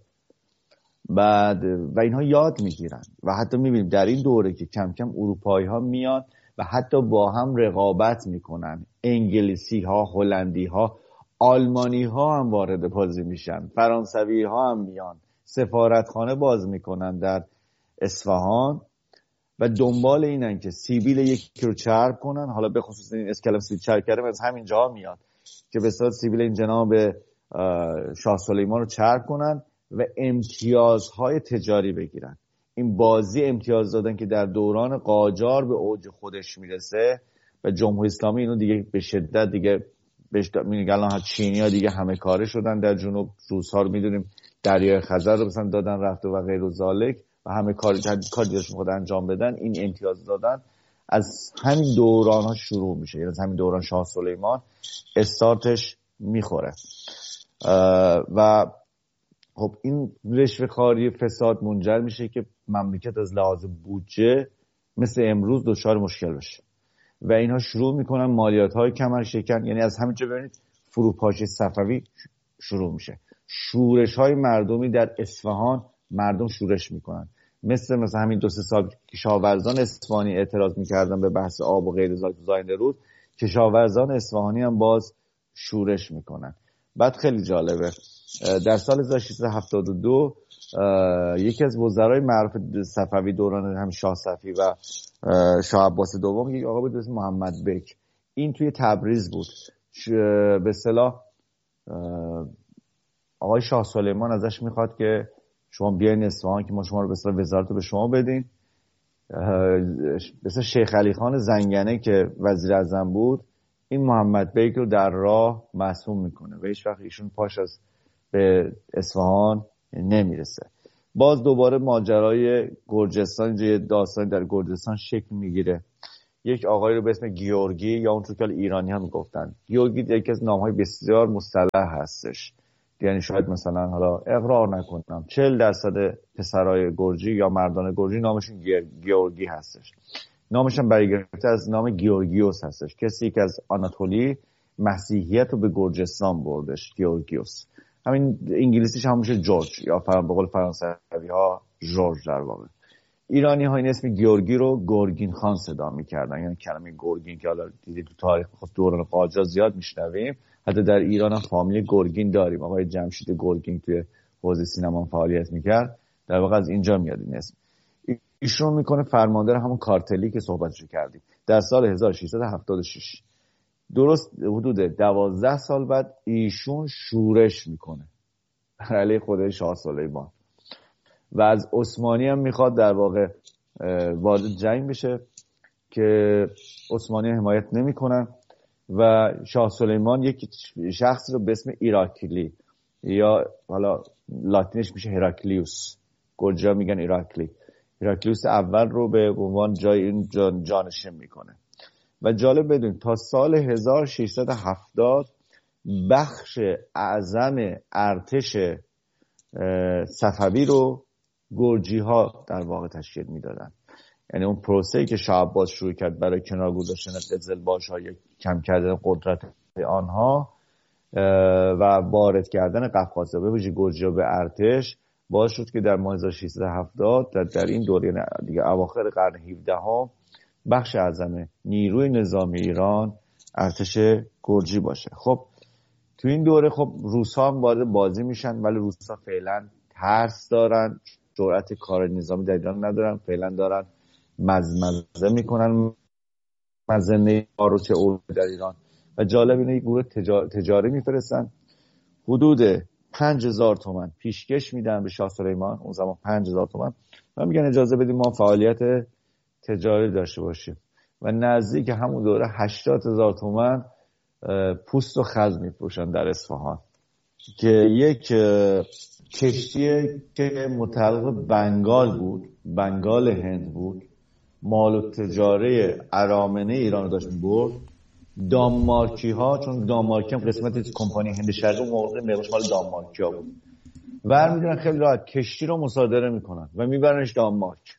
بعد و اینها یاد میگیرن و حتی میبینیم در این دوره که کم کم اروپایی ها میان و حتی با هم رقابت میکنن، انگلیسی ها، هلندی ها، آلمانی ها هم وارد بازی میشن، فرانسوی ها هم میان، سفارتخانه باز میکنن در اصفهان و دنبال اینن که سیبیل یکی رو چرب کنن. حالا به خصوص این اسکلم سیبیل چرب کردن از همین جا میاد که به صورت سیبیل این جناب شاه سلیمان رو چرب کنن و امتیازهای تجاری بگیرن. این بازی امتیاز دادن که در دوران قاجار به اوج خودش میرسه و جمهوری اسلامی اینو دیگه به شدت دیگه میگن الان چینی‌ها دیگه همه کاره شدن در جنوب، روس‌ها رو میدونیم دریای خزر رو مثلا دادن رفته و غیر و ذالک و همه کاری داشتن خود انجام بدن. این امتیاز دادن از همین دوران‌ها شروع میشه، یعنی از همین دوران شاه سلیمان استارتش میخوره و خب این رشوه‌خواری فساد منجر میشه که مملکت از لحاظ بودجه مثل امروز دچار مشکل بشه و اینها شروع میکنن مالیات‌های کمر شکن. یعنی از همینجا ببینید فروپاشی صفوی شروع میشه، شورش‌های مردمی در اصفهان، مردم شورش میکنن، مثل همین 2-3 سال کشاورزان اصفهانی اعتراض میکردن به بحث آب و غیر ذالک زاینده رود، کشاورزان اصفهانی هم باز شورش میکنن. بعد خیلی جالبه در سال 1672 یکی از وزرای معروف صفوی دوران هم شاه صفی و شاه عباس دوم، یک آقا بود اسم محمد بک، این توی تبریز بود. به اصطلاح آقای شاه سلیمان ازش میخواد که شما بیاین اصفهان که ما شما رو به اصطلاح وزارت رو به شما بدین. مثلا شیخ علی خان زنگنه که وزیر اعظم بود این محمد بیک رو در راه مصموم میکنه و هیچ وقت ایشون پاش از به اصفهان نمیرسه. باز دوباره ماجرای گرجستان، یه داستان در گرجستان شکل میگیره. یک آقای رو به اسم گیورگی، یا اونطور که ایرانی ها میگفتن گیورگی، یکی از نامهای بسیار مصطلح هستش. یعنی شاید مثلا حالا اقرار نکنم 40% پسرای گرجی یا مردان گرجی نامشون گیورگی هستش. نامش هم برگرفته از نام گیورگیوس هستش، کسی که از آناتولی مسیحیت رو به گرجستان بردش، گیورگیوس. همین انگلیسیش هم میشه جورج، یا به قول فرانسوی ها جورج در واقع. ایرانی ها این اسم گیورگی رو گورگین خان صدا میکردن، یعنی کلمه گورگین که حالا دیدید تو تاریخ دوران قاجار زیاد میشنویم، حتی در ایران هم فامیل گورگین داریم. آقای جمشید گورگین توی حوزه سینما فعالیت میکرد، در واقع از اینجا میاد این اسم. ایشون میکنه فرماندار همون کارتلی که صحبتشو کردیم در سال 1676. درست حدود 12 سال بعد ایشون شورش میکنه علیه خود شاه سلیمان و از عثمانی هم میخواد در واقع وارد جنگ بشه که عثمانی حمایت نمیکنن و شاه سلیمان یک شخصی رو به اسم ایراکلی، یا حالا لاتینش میشه هراکلیوس، گرجا میگن هراکلیوس اول رو به عنوان جای این جانشین میکنه. و جالب بدون تا سال 1670 بخش اعظم ارتش صفوی رو گرجی ها در واقع تشکیل میدادن. یعنی اون پروسه‌ای که شاه عباس شروع کرد برای کنار گذاشتن قزلباش‌ها یا کم کردن قدرت آنها و وارد کردن قفقازی به ویژه گرجی ها به ارتش، باعث شد که در ماه 1670 در این دوره دیگه اواخر قرن 17 بخش اعظم نیروی نظامی ایران ارتش گرجی باشه. خب تو این دوره خب روس‌ها هم وارد بازی میشن، ولی روس‌ها فعلا ترس دارن، جرأت کار نظامی در ایران ندارن، فعلا دارن مزمزه میکنن مزنه آروچ اول در ایران. و جالب اینه یک گروه تجاری میفرستن، حدود 5000 تومان پیشکش میدن به شاه سلیمان، اون زمان 5000 تومان، و میگن اجازه بدیم ما فعالیت تجاری داشته باشیم. و نزدیک همون دوره 80000 تومان پوست و خز میفروشن در اصفهان، که یک کشتی که متعلق بنگال بود، بنگال هند بود، مال و تجاره ارامنه ایران رو داشت می‌برد. دانمارکی ها، چون دانمارکی هم قسمت کمپانی هند شرقی موقع مقدارش مال دانمارکی ها بود، برمی‌دارن خیلی راحت کشتی رو مصادره میکنن و میبرنش دانمارک،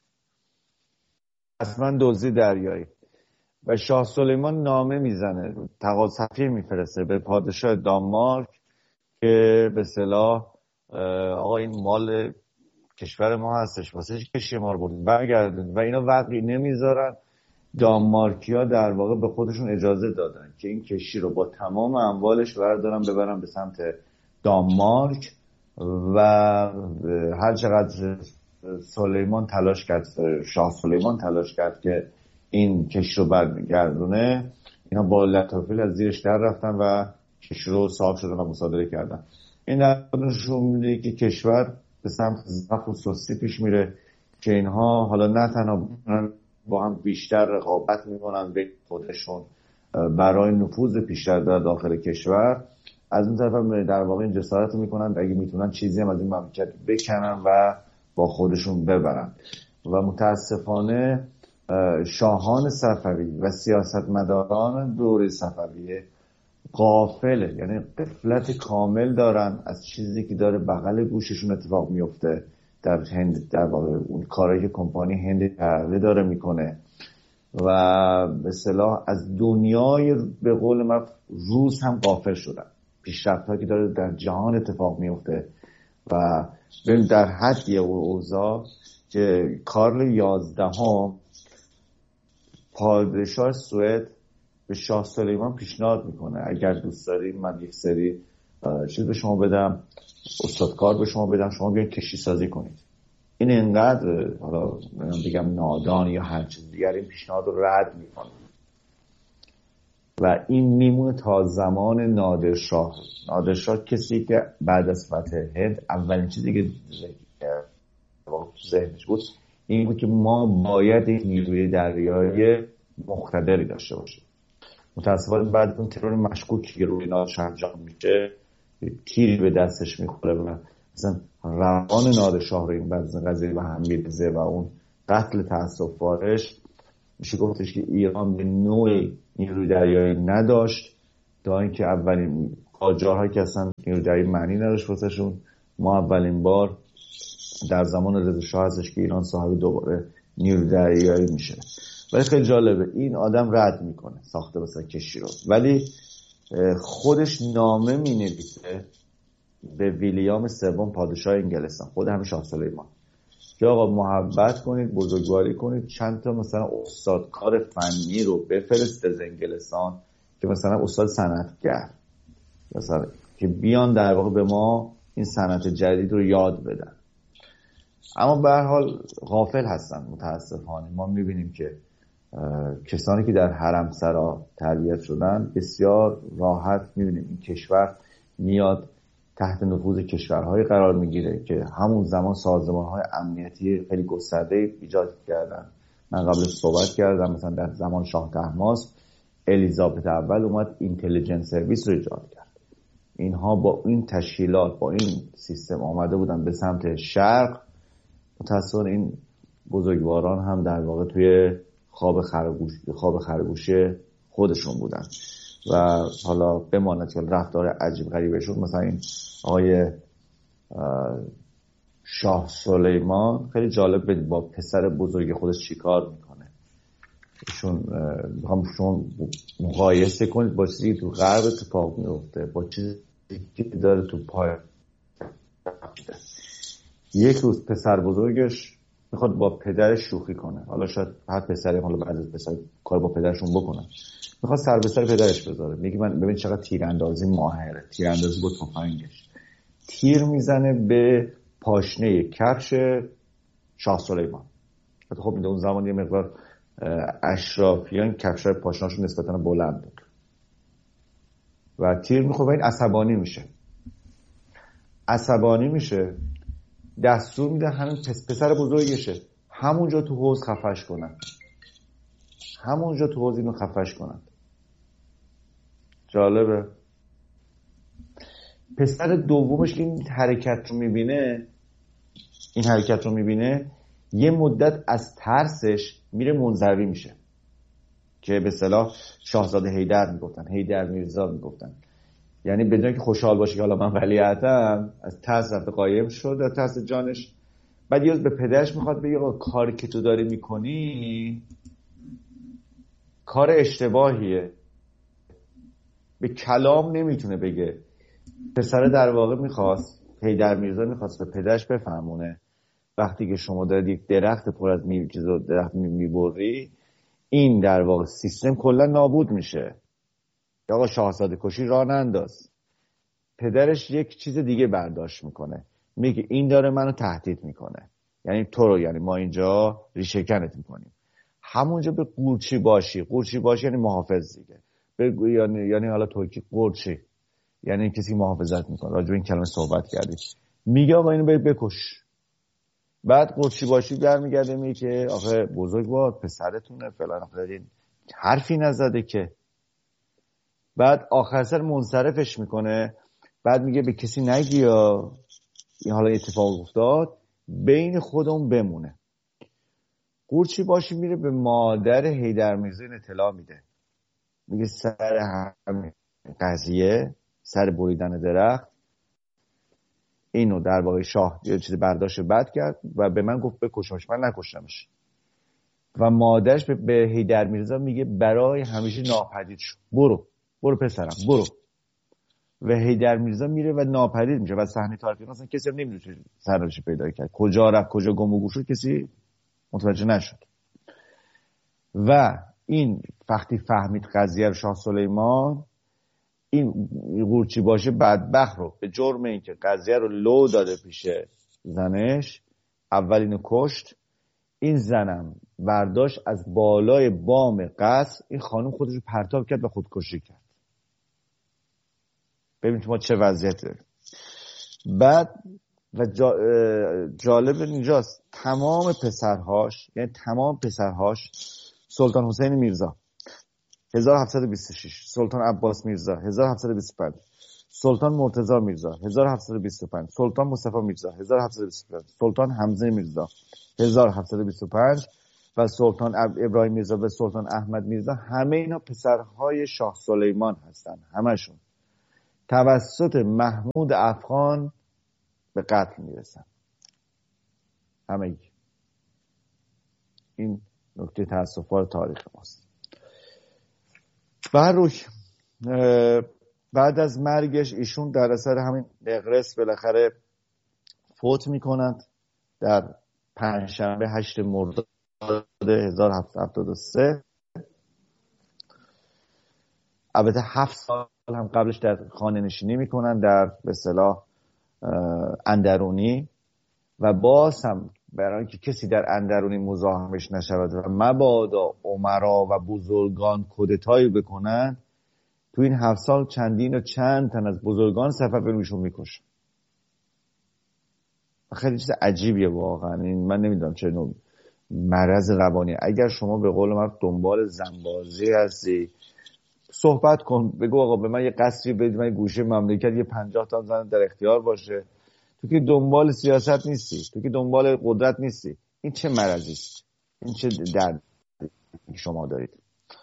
اصلا دزدی دریایی. و شاه سلیمان نامه میزنه، تقاضی میفرسته به پادشاه دانمارک که به اصطلاح آقا این مال کشور ما هستش، واسه کشتی ما رو بردید برگردن. و اینا وقتی نمیذارن. دانمارکی‌ها در واقع به خودشون اجازه دادن که این کشتی رو با تمام اموالش بردارن ببرن به سمت دانمارک. و هر چقدر سلیمان تلاش کرد، شاه سلیمان تلاش کرد که این کشتی رو برگردونه، اینا با لطافل از زیرش در رفتن و کشتی رو صاحب شدن و مصادره کردن. این در نشون میده که کشور به سمت ضعف و سستی پیش میره، که اینها حالا نه تنها با هم بیشتر رقابت میکنن به خودشون برای نفوذ بیشتر در داخل کشور، از اون طرف هم در واقع این جسارت میکنن اگه میتونن چیزی هم از این مملکت بکنن و با خودشون ببرن. و متاسفانه شاهان صفوی و سیاستمداران دوره صفویه غافله، یعنی غفلت کامل دارن از چیزی که داره بغل گوششون اتفاق میفته در هند، در واقع اون کارایی که کمپانی هند داره میکنه. و به اصطلاح از دنیای به قول من روز هم غافل شدن، پیشرفت‌هایی که داره در جهان اتفاق میفته. و ببین در حدی اوضاع که کارل 11 پادشاه سوئد به شاه سلیمان پیشنهاد میکنه اگر دوست داری من یک سری چیز به شما بدم، استادکار به شما بدم، شما بیاین کشتی سازی کنید. این اینقدر حالا بگم نادان یا هر چیز دیگر این پیشنهاد رو رد میکنه و این میمونه تا زمان نادرشاه. نادرشاه کسی که بعد از فتح هند اولین چیزی که ذهنش بود این بود که ما باید یک نیروی دریایی مقتدری داشته باشیم. متاسفانه بعد از اون ترور مشکوکی که روی نادرشاه انجام میشه، تیری به دستش میخوره و مثلا روان نادرشاه رو این قضیه به هم می‌ریزه و اون قتل تأسف‌بارش میشه گفتش که ایران به نوعی نیروی دریایی نداشت، تا اینکه اولین قاجارهایی که اصلا نیروی دریایی معنی نداشت واسهشون. ما اولین بار در زمان رضا شاه هستش که ایران صاحب دوباره نیروی دریایی میشه. ولی خیلی جالبه این آدم رد میکنه ساخته مثلا کشتی رو، ولی خودش نامه مینویسه به ویلیام سوم پادشاه انگلستان، خود همین شاه سلیمان، که آقا محبت کنید، بزرگواری کنید، چند تا مثلا استادکار فنی رو بفرست از انگلستان که مثلا استاد صنعتگر مثلا که بیان در واقع به ما این صنعت جدید رو یاد بدن. اما به هر حال غافل هستن متاسفانه. ما میبینیم که کسانی که در حرمسرا تربیت شدن بسیار راحت میبینیم این کشور میاد تحت نفوذ کشورهای قرار میگیره که همون زمان سازمانهای امنیتی خیلی گسترده ایجاد کردن. من قبل صحبت کردم مثلا در زمان شاه طهماسب الیزابت اول اومد اینتلیجنس سرویس رو ایجاد کرد. اینها با این تشکیلات با این سیستم آمده بودن به سمت شرق. متأسفانه این بزرگواران هم در واقع توی خواب خرگوشه خودشون بودن و حالا بماند که رفتار عجیب غریبشون. مثلا این آقای شاه سلیمان خیلی جالب بدید با پسر بزرگ خودش چیکار میکنه. ایشون میخوام شما مقایسه کنید با چیزی تو غرب اتفاق میفته با چیزی که داره تو پای. یک روز پسر بزرگش میخواد با پدرش شوخی کنه. حالا شاید هر پسری، حالا بعضی از پسر کار با پدرشون بکنن، میخواد سر به سر پدرش بذاره. میگه من ببین چقدر تیراندازی ماهره، تیراندازی با تفنگش تیر میزنه به پاشنه کفش شاه سلیمان. خب اون زمان یه مقدار اشرافیان کفشای پاشنهاشون نسبتاً بلند بود و تیر میخوره و این عصبانی میشه. دستور میده همین پسر بزرگشه همونجا تو حوض خفش کنن، همونجا تو حوض اینو خفش کنن. جالبه. پسر دومش که این حرکت رو میبینه یه مدت از ترسش میره منزوی میشه، که به اصطلاح شاهزاده حیدر میگفتن، حیدر میرزا میگفتن، یعنی بدون که خوشحال باشه که حالا من ولیعتم، از ترس رفته قایم شد، از ترس جانش. بعد یه روز به پدرش میخواد بگه کاری که تو داری میکنی کار اشتباهیه. به کلام نمیتونه بگه. پسر در واقع حیدر میرزا میخواست به پدرش بفهمونه وقتی که شما دارید یک درخت پر از درخت میبری، این در واقع سیستم کلا نابود میشه. آقا شاهزاده کشی راه ننداز. پدرش یک چیز دیگه برداشت میکنه، میگه این داره منو تهدید میکنه، یعنی تو رو، یعنی ما اینجا ریشه کنت میکنیم. همونجا به قورچی باشی یعنی محافظ دیگه، یعنی حالا ترکی قورچی یعنی کسی محافظت میکنه. راجع به این کلمه صحبت کردیم. میگه آقا اینو بکش. بعد قورچی باشی برمیگرده میگه که آخه بزرگوار پسرتونه فلان، آخه حرفی نزده که. بعد آخر سر منصرفش میکنه. بعد میگه به کسی نگی یا این حالا اتفاق افتاد، بین خودمون بمونه. قورچی باشی میره به مادر حیدر میرزا اطلاع میده، میگه سر همین قضیه، سر بریدن درخت، اینو در واقع شاه یه چیز برداشت بد کرد و به من گفت بکشمش، من نکشتمش. و مادرش به حیدر میرزا میگه برای همیشه ناپدید شو، برو پسرم برو. و حیدر میرزا میره و ناپدید میشه و صحنه تاریخی اصلا کسی هم نمیدونه سرنوشت پیدا کرد، کجا رفت، کجا گم و گور شد، کسی متوجه نشد. و این وقتی فهمید قضیه رو شاه سلیمان، این قورچی باشه بدبخت رو به جرم اینکه قضیه رو لو داده پیش زنش، اول اینو کشت. این زنم برداشت از بالای بام قصر این خانم خودش رو پرتاب کرد و خودکشی کرد. ببینید ما چه وضعیت داریم. بعد و جالب اینجاست تمام پسرهاش سلطان حسین میرزا 1726، سلطان عباس میرزا 1725، سلطان مرتضی میرزا 1725، سلطان مصطفی میرزا 1725، سلطان حمزه میرزا 1725 و سلطان ابراهیم میرزا و سلطان احمد میرزا، همه اینا پسرهای شاه سلیمان هستن. همشون توسط محمود افغان به قتل میرسن. همه این نکته تأسف‌بار تاریخ ماست. بعد از مرگش ایشون در اثر همین نقرس بالاخره فوت میکنند در پنجشنبه 8 مرداد 1773. البته 7 سال هم قبلش در خانه نشینی میکنن در به اصطلاح اندرونی و باز هم برای اینکه کسی در اندرونی مزاحمش نشود و مبادا امرا و بزرگان کودتایی بکنن، تو این 7 سال چندین و چند تن از بزرگان صفوی روشون میکشن. خیلی چیز عجیبیه واقعا. این من نمیدونم چه نوع مرض روانی. اگر شما به قول من دنبال زنبازی هستی، صحبت کن، بگو آقا به من یه قصری بدید، من یه گوشه مملکت یه 50 تا زن در اختیار باشه. تو که دنبال سیاست نیستی، تو که دنبال قدرت نیستی. این چه مرضی است؟ این چه درد شما دارید؟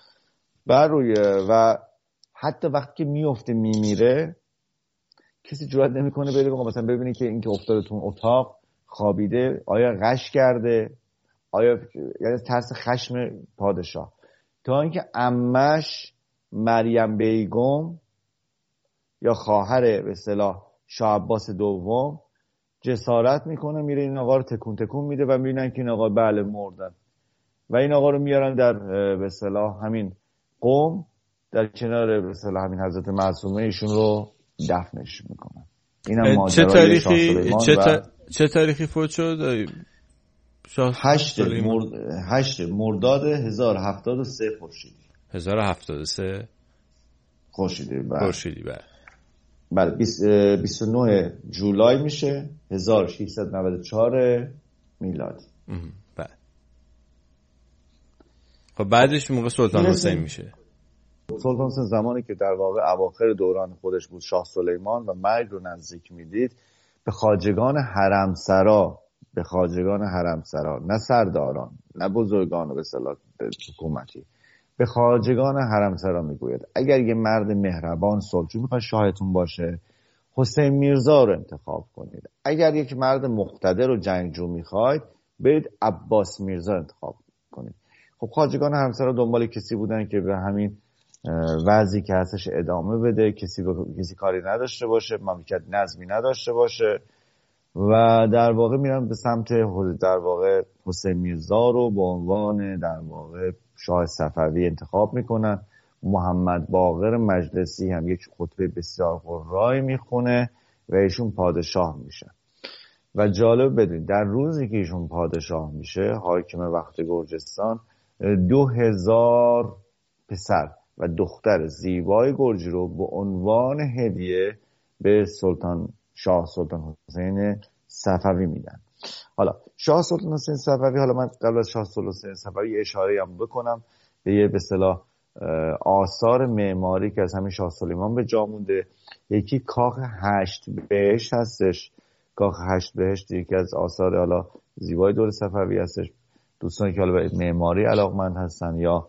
و حتی وقتی که میفته میمیره، کسی جرئت نمیکنه بره بگه مثلا ببینید که این که افتاده تو اتاق خوابیده آیا غش کرده، آیا یعنی ترس خشم پادشاه. تا اینکه عمش مریم بیگم یا خواهر به اصطلاح شاه عباس دوم جسارت میکنه میره این آقا رو تکون تکون میده و میبینن که این آقا بله مردن و این آقا رو میارن در به اصطلاح همین قم در کنار به اصطلاح همین حضرت معصومه ایشون رو دفنش میکنن. اینم ماجرای شاه سلیمان. چه تاریخی فوت شد؟ 8 مرداد 1073 خورشیدی. 1073 خورشیدی بله 29 جولای میشه 1694 میلادی. بله. خب بعدش موقع سلطان حسین میشه. سلطان حسین زمانی که در واقع اواخر دوران خودش بود، شاه سلیمان و مرگ رو نزدیک میدید، به خواجگان حرمسرا نه سرداران نه بزرگان به اصطلاح حکومتی، به خواجگان حرمسرا میگوید اگر یه مرد مهربان صلحجو میخواد شاهتون باشه، حسین میرزا رو انتخاب کنید. اگر یک مرد مقتدر و جنگجو میخواید، برید عباس میرزا انتخاب کنید. خب خواجگان حرمسرا دنبال کسی بودن که به همین وضعی که هستش ادامه بده، کسی کاری نداشته باشه، مملکت نظمی نداشته باشه و در واقع میرن به سمت در واقع حسین میرزا رو به عنوان در واقع شاه صفوی انتخاب میکنن. محمد باقر مجلسی هم یک خطبه بسیار قرایی میخونه و ایشون پادشاه میشه. و جالب بدونید در روزی که ایشون پادشاه میشه، حاکم وقت گرجستان 2000 پسر و دختر زیبای گرجی رو به عنوان هدیه به شاه سلطان حسین صفوی میدن. حالا شاه سلطان حسین صفوی، حالا من قبل از شاه سلطان حسین صفوی اشاره هم بکنم به یه به اصطلاح آثار معماری که از همین شاه سلیمان به جا مونده. یکی کاخ 8 بهشت هستش. کاخ 8 بهشت یکی از آثار حالا زیبای دور صفوی هستش. دوستانی که حالا به معماری علاقمند هستن یا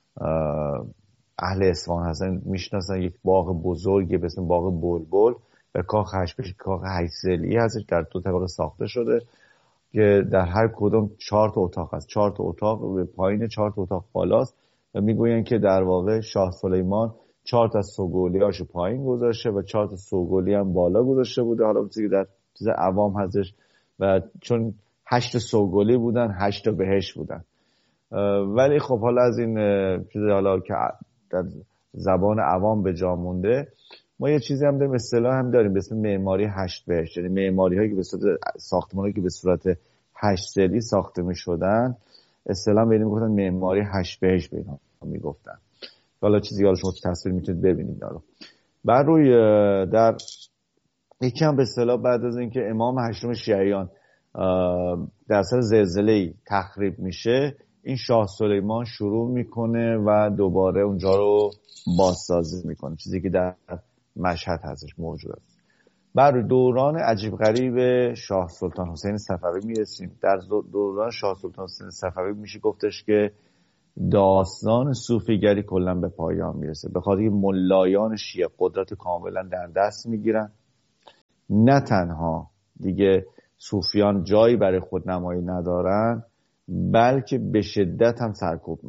اهل اصفهان هستن میشناسن، یک باغ بزرگی به اسم باغ بلبل و کاخ 8 بهشت، کاخ 8 ضلعی هستش، در 2 طبقه ساخته شده که در هر کدوم 4 تا اتاق هست. 4 تا اتاق به پایین، 4 تا اتاق بالاست و میگوین که در واقع شاه سلیمان 4 تا سوگلیاشو پایین گذاشته و 4 تا سوگلی هم بالا گذاشته بوده. حالا چیزی در چیز عوام هستش و چون 8 سوگلی بودن 8 تا بهشت بودن. ولی خب حالا از این چیز حالا که در زبان عوام به جا مونده، ما یه چیزی هم داریم، اصطلاح هم داریم به اسم معماری 8 بهشت، یعنی معماری هایی که به صورت ساختمانایی که به صورت 8 ضلعی ساخته می‌شدن، اصطلاح بهش میگفتن معماری 8 بهشت به اینا میگفتن. حالا چیزی حالا شما تو تصویر میتونید ببینید دارو. بعد روی در یکی هم به اصطلاح بعد از اینکه امام هشتم شیعیان در اثر زلزله‌ای تخریب میشه، این شاه سلیمان شروع میکنه و دوباره اونجا رو بازسازی میکنه، چیزی که در مشهد هستش، موجود است. بر دوران عجیب غریب شاه سلطان حسین صفوی میرسیم. در دوران شاه سلطان حسین صفوی میشه گفتش که داستان صوفیگری کلا به پایان میرسه، به خاطر ملایان شیعه قدرت کاملا در دست میگیرن. نه تنها دیگه صوفیان جایی برای خودنمایی ندارن، بلکه به شدت هم سرکوب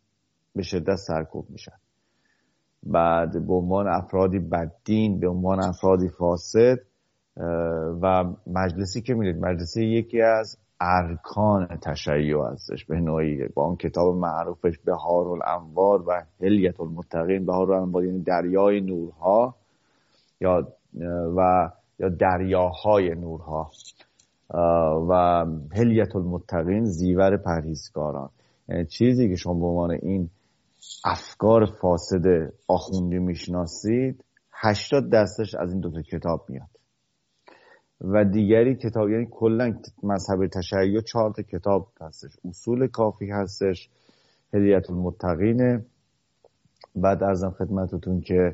میشن. بعد به عنوان افرادی بددین، به عنوان افرادی فاسد. و مجلسی که میرید، مجلسی یکی از ارکان تشیع هستش به نوعی، با اون کتاب معروفش بهارالانوار و حلیة المتقین. بهارالانوار یعنی دریای نورها یا دریاهای نورها، و حلیة المتقین زیور پرهیزکاران. یعنی چیزی که شما به عنوان این افکار فاسد آخوندی میشناسید 80 دستش از این دوتا کتاب میاد. و دیگری کتاب، یعنی کلا مذهب تشیع 4 تا کتاب هستش. اصول کافی هستش، حلیة المتقین، بعد ارزم خدمتتون که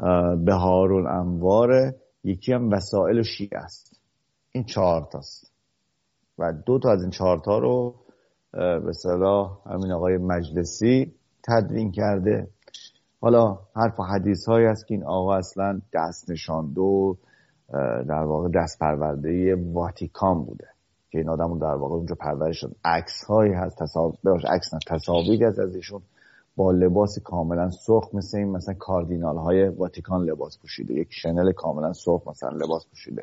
بهارالانوار، یکی هم وسائل شیعه است. این 4 تاست و 2 تا از این 4 تا رو به اصطلاح همین آقای مجلسی تدوین کرده. حالا حرف و حدیث هایی هست که این آقا اصلا دست نشانده و در واقع دست پرورده واتیکان بوده که این آدم در واقع اونجا پرورش شد. عکس هایی هست، تصاویری هست از ایشون با لباس کاملا سرخ، مثل این مثلا کاردینال های واتیکان لباس پوشیده، یک شنل کاملا سرخ مثلا لباس پوشیده.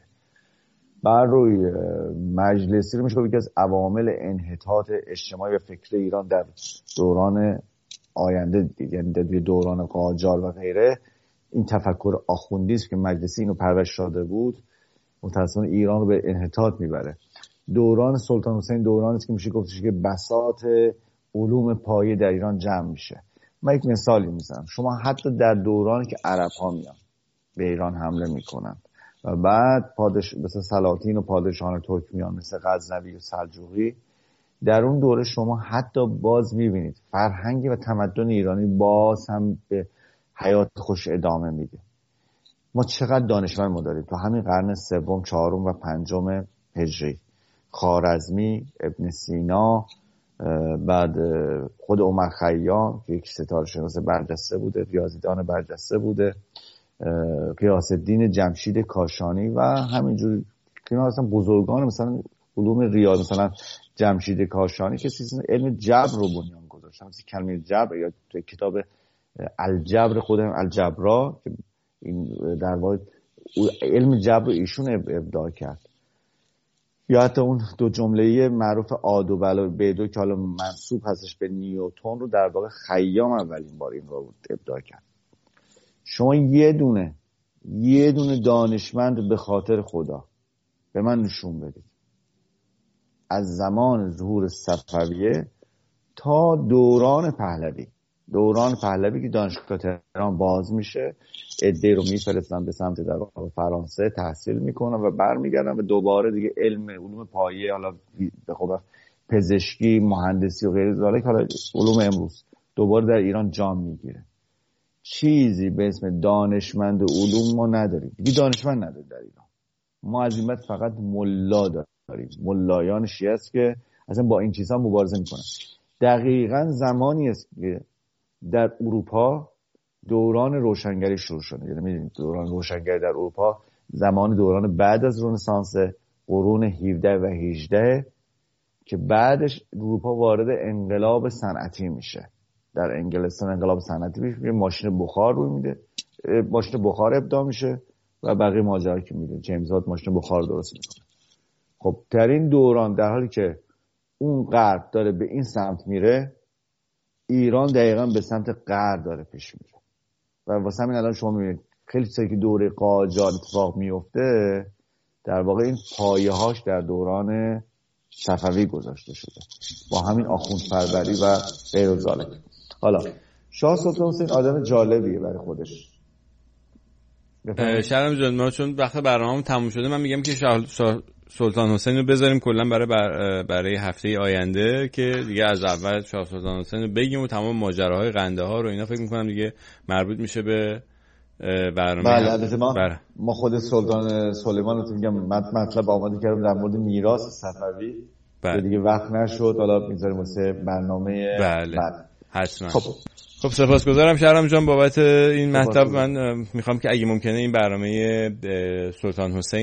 بر روی مجلسی رو میشه گفت یکی از عوامل انحطاط اجتماعی و فکری ایران در دوران آینده، یعنی در دوران قاجار و غیره، این تفکر آخوندی است که مجلسی اینو پرورش داده بود، متأسفانه ایران رو به انحطاط میبره. دوران سلطان حسین دورانی است که میشه گفتش که بساط علوم پایه در ایران جمع میشه. من یک مثالی میزنم. شما حتی در دورانی که عرب ها میان به ایران حمله میکنن و بعد مثل سلاطین و پادشاهان ترک میان مثل غزنوی و سلجوقی، در اون دوره شما حتی باز میبینید فرهنگی و تمدن ایرانی باز هم به حیات خوش ادامه میده. ما چقدر دانشمند ما داریم تو همین قرن سوم، چهارم و پنجم هجری. خوارزمی، ابن سینا، بعد خود عمر خیام که یک ستاره شناس برجسته بوده، ریاضیدان برجسته بوده، غیاث الدین جمشید کاشانی و همینجور که اینا اصلا بزرگان مثلا علوم ریاض، مثلا جمشید کاشانی که علم جبر رو بنیان گذاشت. مثلا کلمه جبر یا تو کتاب الجبر خودم الجبرا که این در واقع علم جبر ایشون ابداع کرد. یا حتی اون 2 جمله معروف عاد و بلا بیدو که حالا منسوب هستش به نیوتن رو در واقع خیام اولین بار این رو ابداع کرد. شما یه دونه دانشمند به خاطر خدا به من نشون بدید از زمان ظهور صفویه تا دوران پهلوی که دانشگاه تهران باز میشه، عده‌ای رو میفرستن به سمت در فرانسه تحصیل میکنن و برمیگردن و دوباره دیگه علوم پایه، حالا به خود پزشکی، مهندسی و غیر ذالک، حالا علوم امروز دوباره در ایران جام میگیره. چیزی به اسم دانشمند علوم ما نداریم دیگه. دانشمند نداریم در ایران. ما از این بعد فقط ملا داریم، ملایان شیعه است که اصلا با این چیزها مبارزه میکنن. دقیقاً زمانی است که در اروپا دوران روشنگری شروع شده. یعنی می‌دونید دوران روشنگری در اروپا دوران بعد از رنسانس، قرون 17 و 18 که بعدش اروپا وارد انقلاب صنعتی میشه. در انگلستان انقلاب صنعتی میشه، ماشین بخار رو میده، ماشین بخار ابداع میشه و بقیه ماجرا که میده جیمز وات ماشین بخار درست میکنه. خب در این دوران در حالی که اون غرب داره به این سمت میره، ایران دقیقاً به سمت غرب داره پیش میره و واسه همین الان شما میبینید خیلی چیزایی که دوره قاجار اتفاق میفته در واقع این پایه‌هاش در دوران صفوی گذاشته شده با همین آخوند پروری و غیر ذالک. حالا شاه سلطان حسین آدم جالبیه برای خودش. شرم جان، ما چون وقت برنامه‌مون تموم شده، من میگم که سلطان حسین رو بذاریم کلا برای هفته آینده که دیگه از اول شاه سلطان حسین رو بگیم و تمام ماجراهای قندهار رو اینا فکر میکنم دیگه مربوط میشه به برنامه. بله البته ما خود سلطان سلیمان رو میگم مطلب آماده کردم در مورد میراث صفوی. بله. دیگه وقت نشد، حالا میذاریم واسه برنامه. بله حتما. خب سپاسگزارم شهرام جان بابت این مطلب. من میخوام که اگه ممکنه این برنامه سلطان حسین